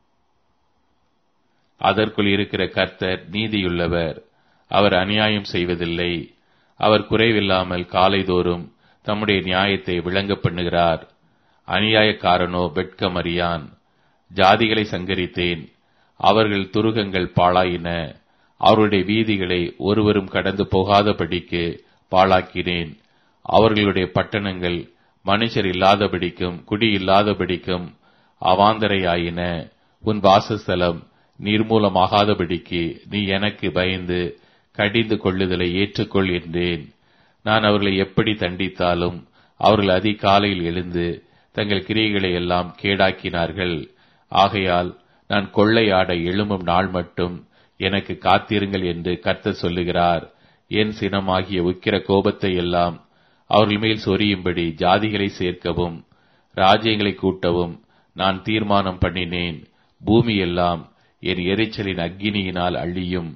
அதற்குள் இருக்கிற கர்த்தர் நீதியுள்ளவர். அவர் அநியாயம் செய்வதில்லை. அவர் குறைவில்லாமல் காலைதோறும் தம்முடைய நியாயத்தை விளங்க பண்ணுகிறார். அநியாயக்காரனோ வெட்கமறியான். ஜாதிகளை சங்கரித்தேன், அவர்கள் துருகங்கள் பாழாயின. அவருடைய வீதிகளை ஒருவரும் கடந்து போகாதபடிக்கு பாழாக்கினேன். அவர்களுடைய பட்டணங்கள் மனுஷர் இல்லாதபடிக்கும் குடியில்லாதபடிக்கும் அவாந்தரையாயின. உன் வாசஸ்தலம் நிர்மூலமாகாதபடிக்கு நீ எனக்கு பயந்து கடிந்து கொள்ளுதலை ஏற்றுக்கொள் என்றேன். நான் அவர்களை எப்படி தண்டித்தாலும் அவர்கள் அதிகாலையில் எழுந்து தங்கள் கிரியைகளை எல்லாம் கேடாக்கினார்கள். ஆகையால் நான் கொள்ளையாட எழும்பும் நாள் மட்டும் எனக்கு காத்திருங்கள் என்று கர்த்தர் சொல்லுகிறார். என் சினமாகிய உக்கிர கோபத்தை எல்லாம் அவர்கள் மேல் சொரியும்படி ஜாதிகளை சேர்க்கவும் ராஜ்யங்களை கூட்டவும் நான் தீர்மானம் பண்ணினேன். பூமி எல்லாம் என் எரிச்சலின் அக்கினியினால் அழியும்.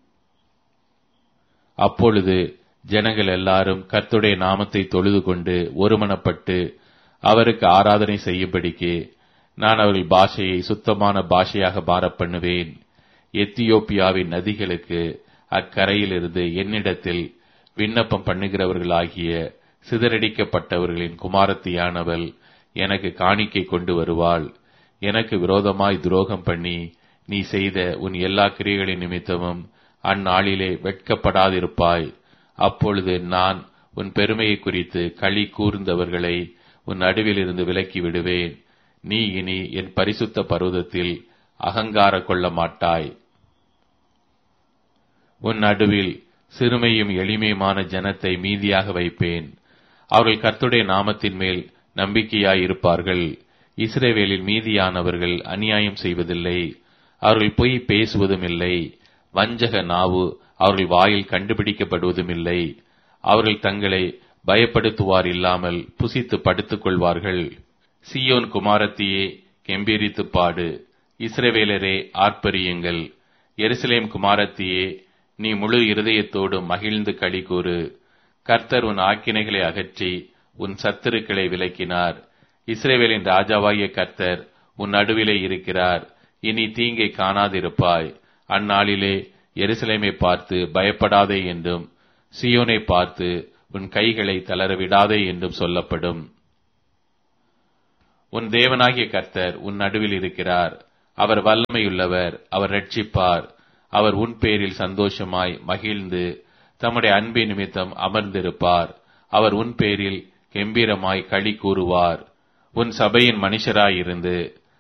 அப்பொழுது ஜனங்கள் எல்லாரும் கர்த்தருடைய நாமத்தை தொழுது கொண்டு ஒருமனப்பட்டு அவருக்கு ஆராதனை செய்யும்படிக்கு நான் அவர்கள் பாஷையை சுத்தமான பாஷையாக மாறப்பண்ணுவேன். எத்தியோப்பியாவின் நதிகளுக்கு அக்கரையிலிருந்து என்னிடத்தில் விண்ணப்பம் பண்ணுகிறவர்களாகிய சிதறடிக்கப்பட்டவர்களின் குமாரத்தியானவள் எனக்கு காணிக்கை கொண்டு வருவாள். எனக்கு விரோதமாய் துரோகம் பண்ணி நீ செய்த உன் எல்லா கிரியைகளின் நிமித்தமும் அந்நாளிலே வெட்கப்படாதிருப்பாய். அப்பொழுது நான் உன் பெருமையை குறித்து களி கூர்ந்தவர்களை உன் நடுவில் இருந்து விலக்கி விடுவேன். நீ இனி என் பரிசுத்த பர்வதத்தில் அகங்கார கொள்ள மாட்டாய். உன் நடுவில் சிறுமையும் எளிமையுமான ஜனத்தை மீதியாக வைப்பேன். அவர்கள் கர்த்தருடைய நாமத்தின் மேல் நம்பிக்கையாயிருப்பார்கள். இஸ்ரவேலில் மீதியானவர்கள் அநியாயம் செய்வதில்லை. அவர்கள் பொய் பேசுவதும் இல்லை. வஞ்சக நாவு அவர்கள் வாயில் கண்டுபிடிக்கப்படுவதும் இல்லை. அவர்கள் தங்களை பயப்படுத்துவார் இல்லாமல் புசித்து படுத்துக் கொள்வார்கள். சீயோன் குமாரத்தியே கெம்பீரித்து பாடு. இஸ்ரவேலரே ஆர்ப்பரியுங்கள். எருசலேம் குமாரத்தியே நீ முழு இருதயத்தோடு மகிழ்ந்து களி கூறு. கர்த்தர் உன் ஆக்கினைகளை அகற்றி உன் சத்துருக்களை விலக்கினார். இஸ்ரவேலின் ராஜாவாகிய கர்த்தர் உன் நடுவிலே இருக்கிறார். இனி தீங்கை காணாதிருப்பாய். அந்நாளிலே எருசலேமை பார்த்து பயப்படாதே என்றும், சீயோனை பார்த்து உன் கைகளை தளரவிடாதே என்றும் சொல்லப்படும். உன் தேவனாகிய கர்த்தர் உன் நடுவில் இருக்கிறார். அவர் வல்லமையுள்ளவர். அவர் இரட்சிப்பார். அவர் உன் பேரில் சந்தோஷமாய் மகிழ்ந்து தம்முடைய அன்பின் நிமித்தம் அமர்ந்திருப்பார். அவர் உன் பேரில் கெம்பீரமாய் களி கூறுவார். உன் சபையின் மனுஷராயிருந்து